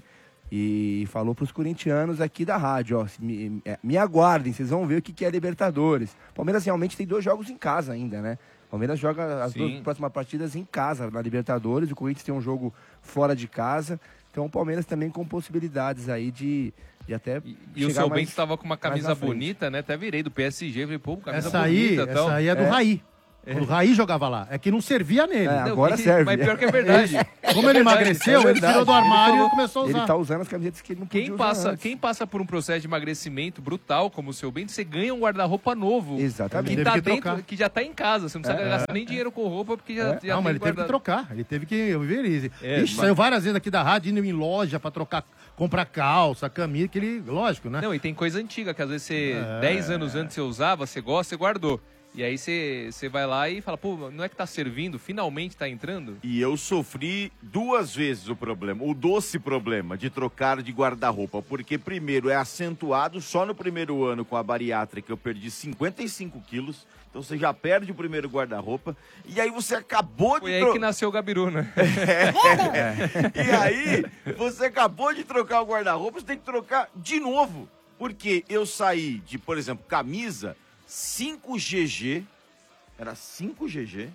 E falou pros corintianos aqui da rádio, ó, me aguardem, vocês vão ver o que é Libertadores. Palmeiras realmente tem 2 jogos em casa ainda, né? Palmeiras joga as 2 próximas partidas em casa na Libertadores, o Corinthians tem um jogo fora de casa. Então o Palmeiras também com possibilidades aí de até E o seu Bento estava com uma camisa bonita, né? Até virei do PSG, falei, pô, camisa bonita. Essa aí é do Raí. O Raí jogava lá. É que não servia nele. Agora serve. Mas pior que é verdade. Como ele emagreceu, ele tirou do armário e começou a usar. Ele tá usando as camisetas que ele não podia usar antes. Quem passa por um processo de emagrecimento brutal, como o seu Bento, você ganha um guarda-roupa novo. Exatamente. Que tá dentro, que já tá em casa. Você não precisa gastar nem dinheiro com roupa, porque já não, mas ele teve que trocar. Ele teve que ver isso. Ixi, saiu várias vezes aqui da rádio, indo em loja pra comprar calça, camisa, lógico, né? Não, e tem coisa antiga, que às vezes 10 anos antes você usava, você gosta, você guardou. E aí você vai lá e fala, pô, não é que tá servindo? Finalmente tá entrando? E eu sofri 2 vezes o problema, o doce problema de trocar de guarda-roupa. Porque primeiro é acentuado, só no primeiro ano com a bariátrica eu perdi 55 quilos. Então você já perde o primeiro guarda-roupa. E aí você acabou de... Foi aí que nasceu o Gabiru, né? E aí você acabou de trocar o guarda-roupa, você tem que trocar de novo. Porque eu saí de, por exemplo, camisa... 5 GG, era 5 GG,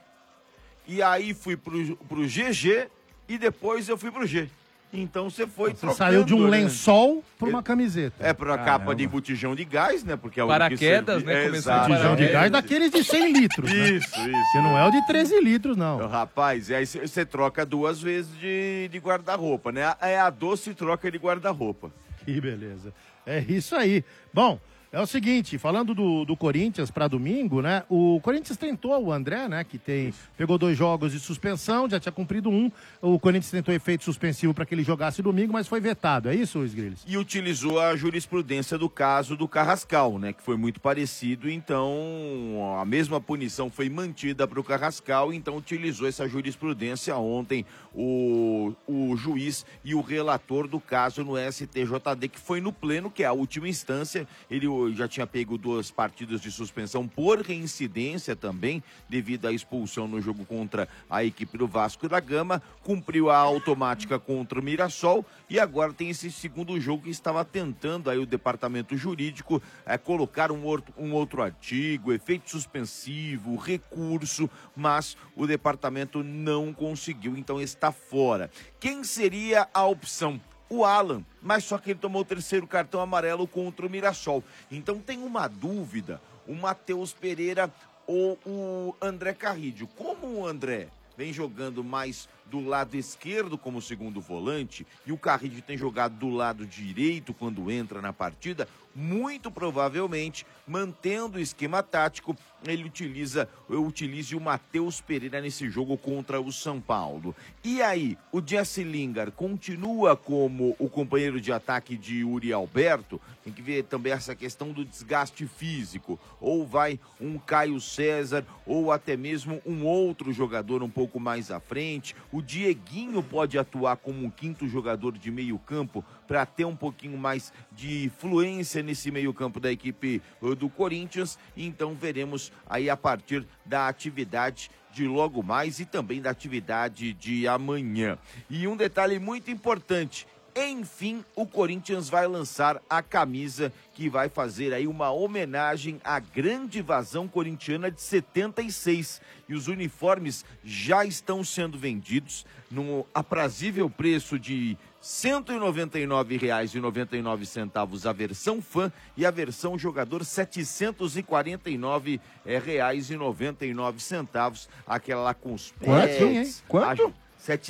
e aí fui pro GG e depois eu fui pro G. Então você foi trocando. Você saiu de um lençol para uma camiseta. Pra capa de botijão de gás, né? Porque é o paraquedas, né? Começou botijão de gás daqueles de 100 litros. Isso. Que não é o de 13 litros, não. Rapaz, aí você troca 2 vezes de guarda-roupa, né? É a doce troca de guarda-roupa. Que beleza. É isso aí. Bom, é o seguinte, falando do Corinthians para domingo, né? O Corinthians tentou o André, né? Que pegou 2 jogos de suspensão, já tinha cumprido 1. O Corinthians tentou efeito suspensivo para que ele jogasse domingo, mas foi vetado. É isso, Luiz Grilles? E utilizou a jurisprudência do caso do Carrascal, né? Que foi muito parecido, então a mesma punição foi mantida para o Carrascal, então utilizou essa jurisprudência ontem o juiz e o relator do caso no STJD, que foi no pleno, que é a última instância. Ele já tinha pego 2 partidas de suspensão por reincidência também, devido à expulsão no jogo contra a equipe do Vasco da Gama, cumpriu a automática contra o Mirassol e agora tem esse segundo jogo que estava tentando aí o departamento jurídico colocar um outro artigo, efeito suspensivo, recurso, mas o departamento não conseguiu, então está fora. Quem seria a opção? O Alan, mas só que ele tomou o 3º cartão amarelo contra o Mirassol. Então tem uma dúvida, o Matheus Pereira ou o André Carrídio. Como o André vem jogando mais do lado esquerdo como segundo volante e o Carrídio tem jogado do lado direito quando entra na partida, muito provavelmente, mantendo o esquema tático, ele utilize o Matheus Pereira nesse jogo contra o São Paulo. E aí, o Jesse Lingard continua como o companheiro de ataque de Yuri Alberto? Tem que ver também essa questão do desgaste físico. Ou vai um Caio César, ou até mesmo um outro jogador um pouco mais à frente. O Dieguinho pode atuar como um 5º jogador de meio campo para ter um pouquinho mais de fluência nesse meio campo da equipe do Corinthians. Então veremos aí a partir da atividade de logo mais e também da atividade de amanhã. E um detalhe muito importante, enfim, o Corinthians vai lançar a camisa que vai fazer aí uma homenagem à grande invasão corintiana de 76. E os uniformes já estão sendo vendidos no aprazível preço de R$ 199,99 a versão fã e a versão jogador R$ 749,99, aquela lá com os pés. Quanto? R$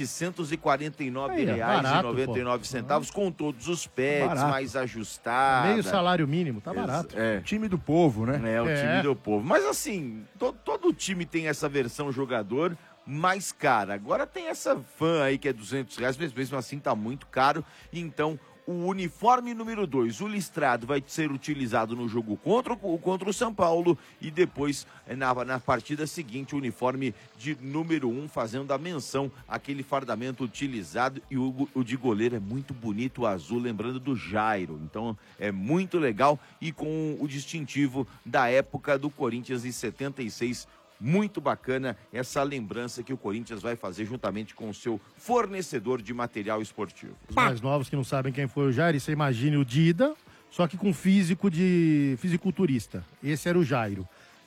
749,99 com todos os pets mais ajustados. Meio salário mínimo, tá barato. O time do povo, né? É, o time do povo. Mas assim, todo time tem essa versão jogador mais cara. Agora tem essa fã aí que é R$200, mas mesmo assim tá muito caro. Então, o uniforme número 2, o listrado, vai ser utilizado no jogo contra o São Paulo e depois, na partida seguinte, o uniforme de número 1, fazendo a menção àquele fardamento utilizado. E o de goleiro é muito bonito, o azul, lembrando do Jairo. Então, é muito legal e com o distintivo da época do Corinthians em 76, muito bacana essa lembrança que o Corinthians vai fazer juntamente com o seu fornecedor de material esportivo. Os mais novos que não sabem quem foi o Jairo, você imagine o Dida, só que com físico de fisiculturista. Esse era o Jairo.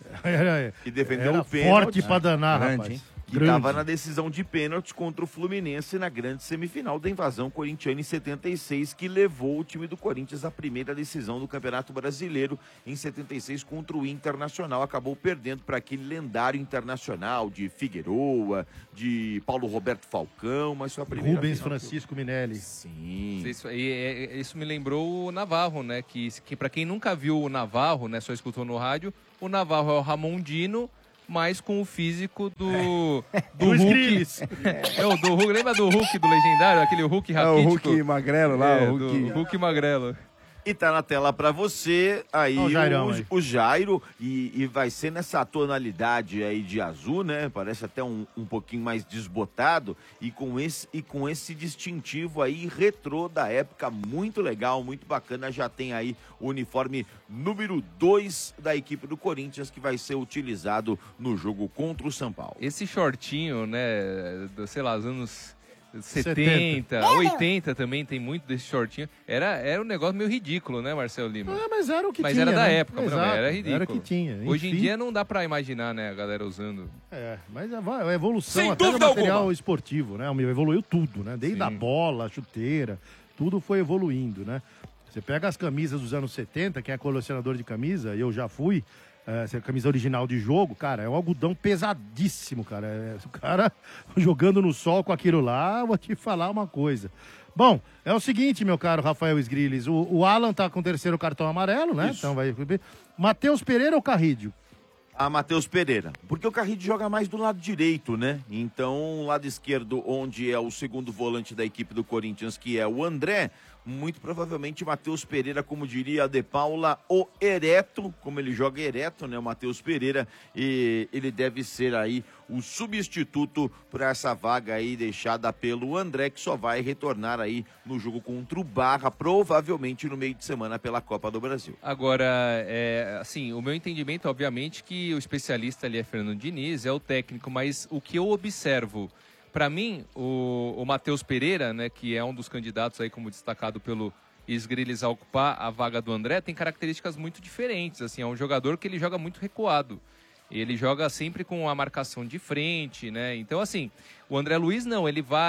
E defendeu era o pênalti. forte pra danar, Grande, rapaz. hein? Que estava na decisão de pênaltis contra o Fluminense na grande semifinal da invasão corintiana em 76, que levou o time do Corinthians à primeira decisão do Campeonato Brasileiro em 76 contra o Internacional. Acabou perdendo para aquele lendário Internacional de Figueroa, de Paulo Roberto Falcão, mas foi a primeira Rubens final Francisco Minelli. Sim. Isso me lembrou o Navarro, né? Que para quem nunca viu o Navarro, né? Só escutou no rádio, o Navarro é o Ramondino, mas com o físico do Hulk. Do Hulk. Lembra do Hulk do Legendário? Aquele Hulk raquítico? O Hulk magrelo lá. O Hulk... Hulk magrelo. E tá na tela pra você aí o Jairo, e vai ser nessa tonalidade aí de azul, né? Parece até um pouquinho mais desbotado e com esse distintivo aí retrô da época, muito legal, muito bacana. Já tem aí o uniforme número 2 da equipe do Corinthians que vai ser utilizado no jogo contra o São Paulo. Esse shortinho, né, sei lá, os anos 70, 80 também tem muito desse shortinho. Era um negócio meio ridículo, né, Marcelo Lima? Mas era o que mas tinha, era da né? época, Exato, era ridículo. Era o que tinha. Hoje em Enfim. dia não dá pra imaginar, né, a galera usando. Mas a evolução Sem até do dúvida material alguma. esportivo, né? Evoluiu tudo, né? Desde a bola, a chuteira, tudo foi evoluindo, né? Você pega as camisas dos anos 70, quem é colecionador de camisa, eu já fui, essa camisa original de jogo, cara, é um algodão pesadíssimo, cara. O cara jogando no sol com aquilo lá, vou te falar uma coisa. Bom, é o seguinte, meu caro Rafael Sgrilles, o Alan tá com o 3º cartão amarelo, né? Isso. Então vai... Matheus Pereira ou Carrídio? Matheus Pereira, porque o Carrillo joga mais do lado direito, né? Então, o lado esquerdo, onde é o segundo volante da equipe do Corinthians, que é o André, muito provavelmente Matheus Pereira, como diria a De Paula, o ereto, como ele joga ereto, né? O Matheus Pereira, e ele deve ser aí o substituto para essa vaga aí deixada pelo André, que só vai retornar aí no jogo contra o Barra, provavelmente no meio de semana pela Copa do Brasil. Agora, assim, o meu entendimento, obviamente, que o especialista ali é Fernando Diniz, é o técnico, mas o que eu observo, para mim, o Matheus Pereira, né, que é um dos candidatos aí como destacado pelo Sgrilles a ocupar a vaga do André, tem características muito diferentes, assim, é um jogador que ele joga muito recuado. Ele joga sempre com a marcação de frente, né? Então, assim, o André Luiz não,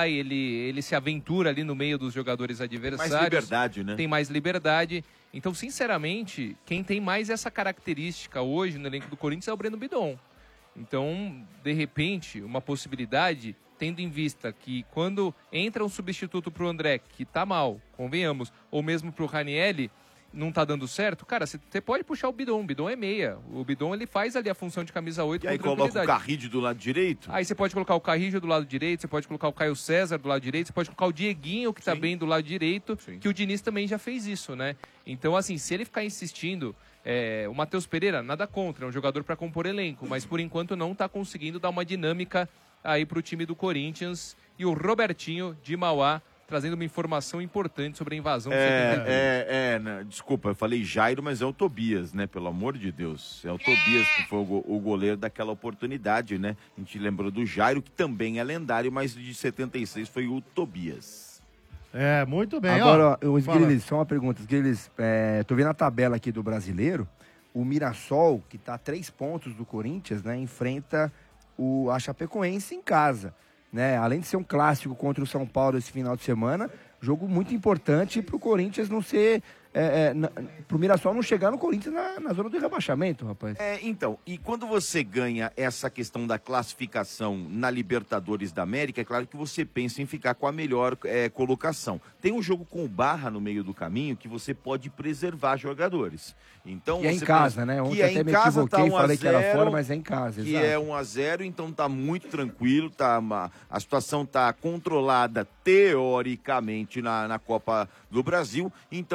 ele se aventura ali no meio dos jogadores adversários. Mais liberdade, né? Tem mais liberdade. Então, sinceramente, quem tem mais essa característica hoje no elenco do Corinthians é o Breno Bidon. Então, de repente, uma possibilidade, tendo em vista que quando entra um substituto pro André, que tá mal, convenhamos, ou mesmo pro Ranieri, não tá dando certo, cara, você pode puxar o Bidon. O Bidon é meia. O Bidon, ele faz ali a função de camisa 8 E aí coloca o Carrillo do lado direito? Aí você pode colocar o Carrillo do lado direito, você pode colocar o Caio César do lado direito, você pode colocar o Dieguinho, que tá bem do lado direito, que o Diniz também já fez isso, né? Então, assim, se ele ficar insistindo, o Matheus Pereira, nada contra, é um jogador para compor elenco, mas por enquanto não tá conseguindo dar uma dinâmica aí pro time do Corinthians. E o Robertinho, de Mauá, trazendo uma informação importante sobre a invasão do 72. Desculpa, eu falei Jairo, mas é o Tobias, né? Pelo amor de Deus. É o Tobias que foi o goleiro daquela oportunidade, né? A gente lembrou do Jairo, que também é lendário, mas de 76 foi o Tobias. Muito bem. Agora, o Sgrilles, só uma pergunta. Sgrilles, tô vendo a tabela aqui do Brasileiro. O Mirassol, que tá a 3 pontos do Corinthians, né? Enfrenta a Chapecoense em casa. Né? Além de ser um clássico contra o São Paulo esse final de semana, jogo muito importante para o Corinthians não ser... para o Mirassol não chegar no Corinthians na zona do rebaixamento, rapaz. Então, e quando você ganha essa questão da classificação na Libertadores da América, é claro que você pensa em ficar com a melhor colocação. Tem um jogo com o Barra no meio do caminho que você pode preservar jogadores. Então, que é em casa, né? Ontem até me equivoquei, falei que era fora, mas é em casa. Que é 1-0, então tá muito tranquilo, a situação tá controlada teoricamente na Copa do Brasil, então você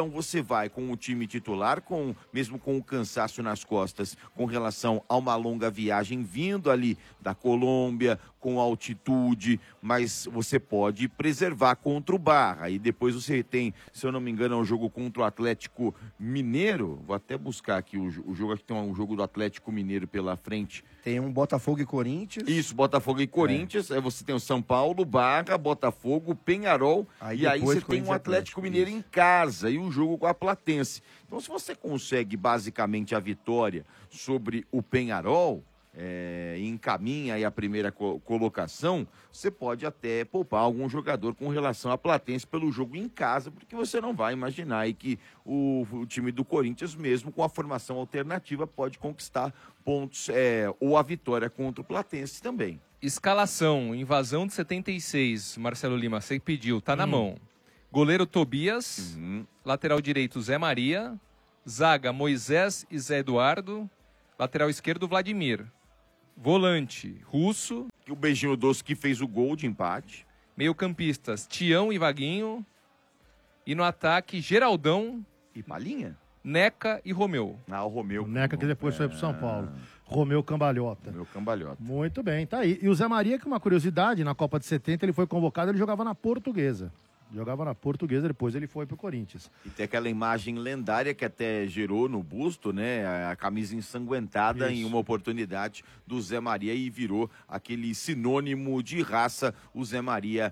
vai com o time titular, mesmo com o cansaço nas costas, com relação a uma longa viagem vindo ali da Colômbia, com altitude, mas você pode preservar contra o Barra. E depois você tem, se eu não me engano, é um jogo contra o Atlético Mineiro. Vou até buscar aqui o jogo, aqui tem um jogo do Atlético Mineiro pela frente. Tem um Botafogo e Corinthians. Isso, Botafogo e Corinthians. Aí você tem o São Paulo, Barra, Botafogo, Penharol. E aí você tem o Atlético Mineiro em casa e o jogo com a Platense. Então, se você consegue basicamente a vitória sobre o Penharol, e encaminha aí a primeira colocação, você pode até poupar algum jogador com relação à Platense pelo jogo em casa, porque você não vai imaginar aí que o time do Corinthians, mesmo com a formação alternativa, pode conquistar pontos ou a vitória contra o Platense também. Escalação, invasão de 76, Marcelo Lima, você pediu, tá na mão. Goleiro Tobias, lateral direito Zé Maria, zaga Moisés e Zé Eduardo, lateral esquerdo Vladimir. Volante, Russo. E o beijinho doce que fez o gol de empate. Meio-campistas, Tião e Vaguinho. E no ataque, Geraldão. E Palinha. Neca e Romeu. Ah, o Romeu. O Neca que depois foi pro São Paulo. Romeu Cambalhota. Romeu Cambalhota. Muito bem, tá aí. E o Zé Maria, que é uma curiosidade, na Copa de 70 ele foi convocado, ele jogava na Portuguesa. Jogava na Portuguesa, depois ele foi pro Corinthians. E tem aquela imagem lendária que até gerou no busto, né? A camisa ensanguentada em uma oportunidade do Zé Maria e virou aquele sinônimo de raça, o Zé Maria,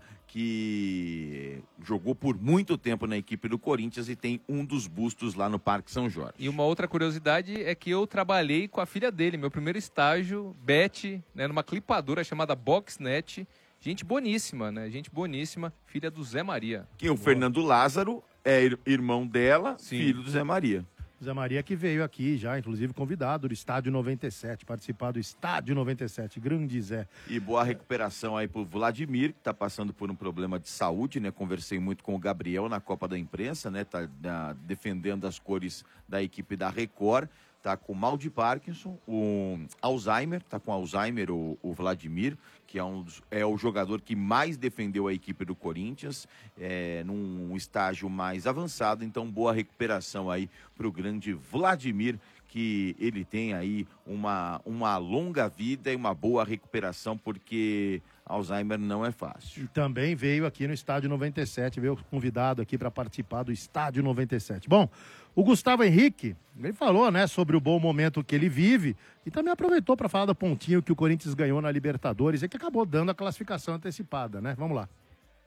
que jogou por muito tempo na equipe do Corinthians e tem um dos bustos lá no Parque São Jorge. E uma outra curiosidade é que eu trabalhei com a filha dele, meu primeiro estágio, Beth, né, numa clipadora chamada Boxnet. Gente boníssima, né? Gente boníssima, filha do Zé Maria. Que o Fernando Lázaro é irmão dela, filho do Zé Maria. Zé Maria que veio aqui já, inclusive convidado do Estádio 97, participar do Estádio 97, grande Zé. E boa recuperação aí pro Vladimir, que tá passando por um problema de saúde, né? Conversei muito com o Gabriel na Copa da Imprensa, né? Tá defendendo as cores da equipe da Record. Tá com mal de Parkinson, o Alzheimer, tá com Alzheimer o Vladimir, que é o jogador que mais defendeu a equipe do Corinthians, num estágio mais avançado, então boa recuperação aí pro grande Vladimir, que ele tem aí uma longa vida e uma boa recuperação, porque Alzheimer não é fácil. E também veio aqui no Estádio 97, veio convidado aqui para participar do Estádio 97. Bom, o Gustavo Henrique, ele falou, né, sobre o bom momento que ele vive e também aproveitou para falar do pontinho que o Corinthians ganhou na Libertadores e que acabou dando a classificação antecipada, né? Vamos lá.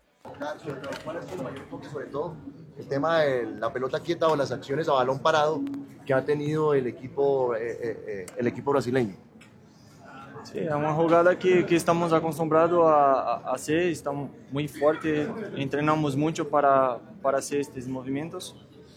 Sobre todo el tema de la pelota quieta o las acciones a balón parado que ha tenido el equipo brasileño. Sí, es una jugada que estamos acostumbrados a hacer, estamos muy fuertes, entrenamos mucho para hacer estos movimientos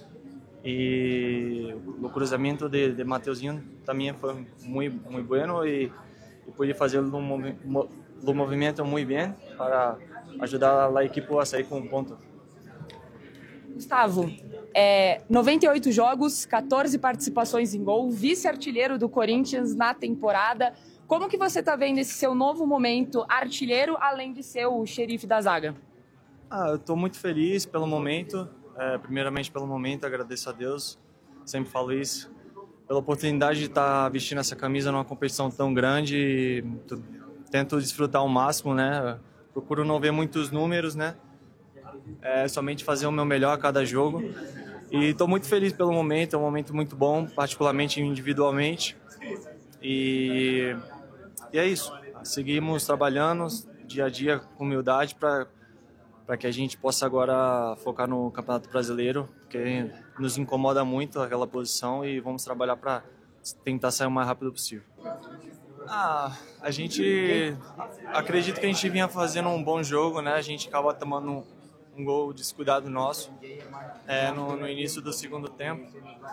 y el cruzamiento de Mateuzinho también fue muy bueno y pude hacer el movimiento muy bien para ajudar a equipe a sair com um ponto. Gustavo, 98 jogos, 14 participações em gol, vice-artilheiro do Corinthians na temporada. Como que você está vendo esse seu novo momento artilheiro, além de ser o xerife da zaga? Eu estou muito feliz pelo momento, primeiramente pelo momento, agradeço a Deus, sempre falo isso, pela oportunidade de estar vestindo essa camisa numa competição tão grande, tento desfrutar ao máximo, né? Procuro não ver muitos números, né? Somente fazer o meu melhor a cada jogo. E estou muito feliz pelo momento, é um momento muito bom, particularmente individualmente. E é isso. Seguimos trabalhando dia a dia com humildade para que a gente possa agora focar no Campeonato Brasileiro, porque nos incomoda muito aquela posição e vamos trabalhar para tentar sair o mais rápido possível. A gente acredito que a gente vinha fazendo um bom jogo, né? A gente acaba tomando um gol descuidado nosso no início do segundo tempo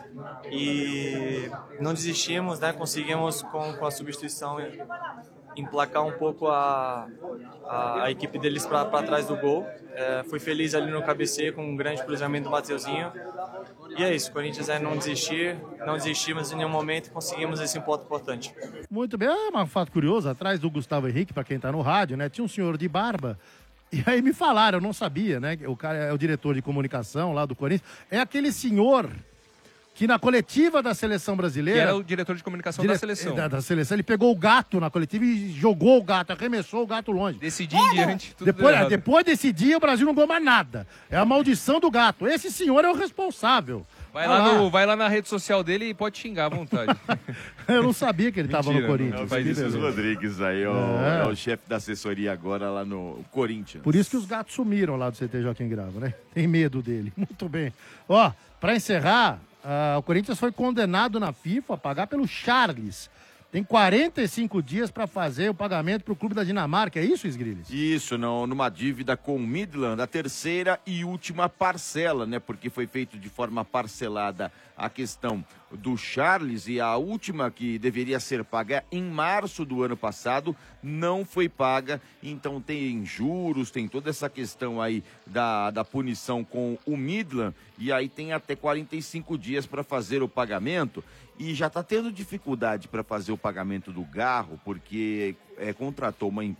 e não desistimos, né? Conseguimos com a substituição emplacar um pouco a equipe deles para trás do gol. Fui feliz ali no cabeceio com um grande cruzamento do Mateuzinho. E é isso, o Corinthians não desistimos em nenhum momento e conseguimos esse ponto importante. Muito bem, um fato curioso, atrás do Gustavo Henrique, para quem está no rádio, né, tinha um senhor de barba E aí me falaram, eu não sabia, né? O cara é o diretor de comunicação lá do Corinthians. É aquele senhor que na coletiva da seleção brasileira... Que era o diretor de comunicação da seleção. Da seleção. Ele pegou o gato na coletiva e jogou o gato, arremessou o gato longe. Desse dia em diante, tudo depois desse dia, o Brasil não ganhou mais nada. É a maldição do gato. Esse senhor é o responsável. Vai lá na rede social dele e pode xingar à vontade. Eu não sabia que ele estava no Corinthians. É o Vinícius Rodrigues aí, é o chefe da assessoria agora lá no Corinthians. Por isso que os gatos sumiram lá do CT Joaquim Grava, né? Tem medo dele. Muito bem. Ó, pra encerrar, o Corinthians foi condenado na FIFA a pagar pelo Charles. Tem 45 dias para fazer o pagamento para o clube da Dinamarca, é isso, Esgrilles? Isso, numa dívida com o Midland, a terceira e última parcela, né? Porque foi feito de forma parcelada a questão do Charles e a última que deveria ser paga em março do ano passado não foi paga, então tem juros, tem toda essa questão aí da punição com o Midland e aí tem até 45 dias para fazer o pagamento. E já está tendo dificuldade para fazer o pagamento do Garro, porque contratou uma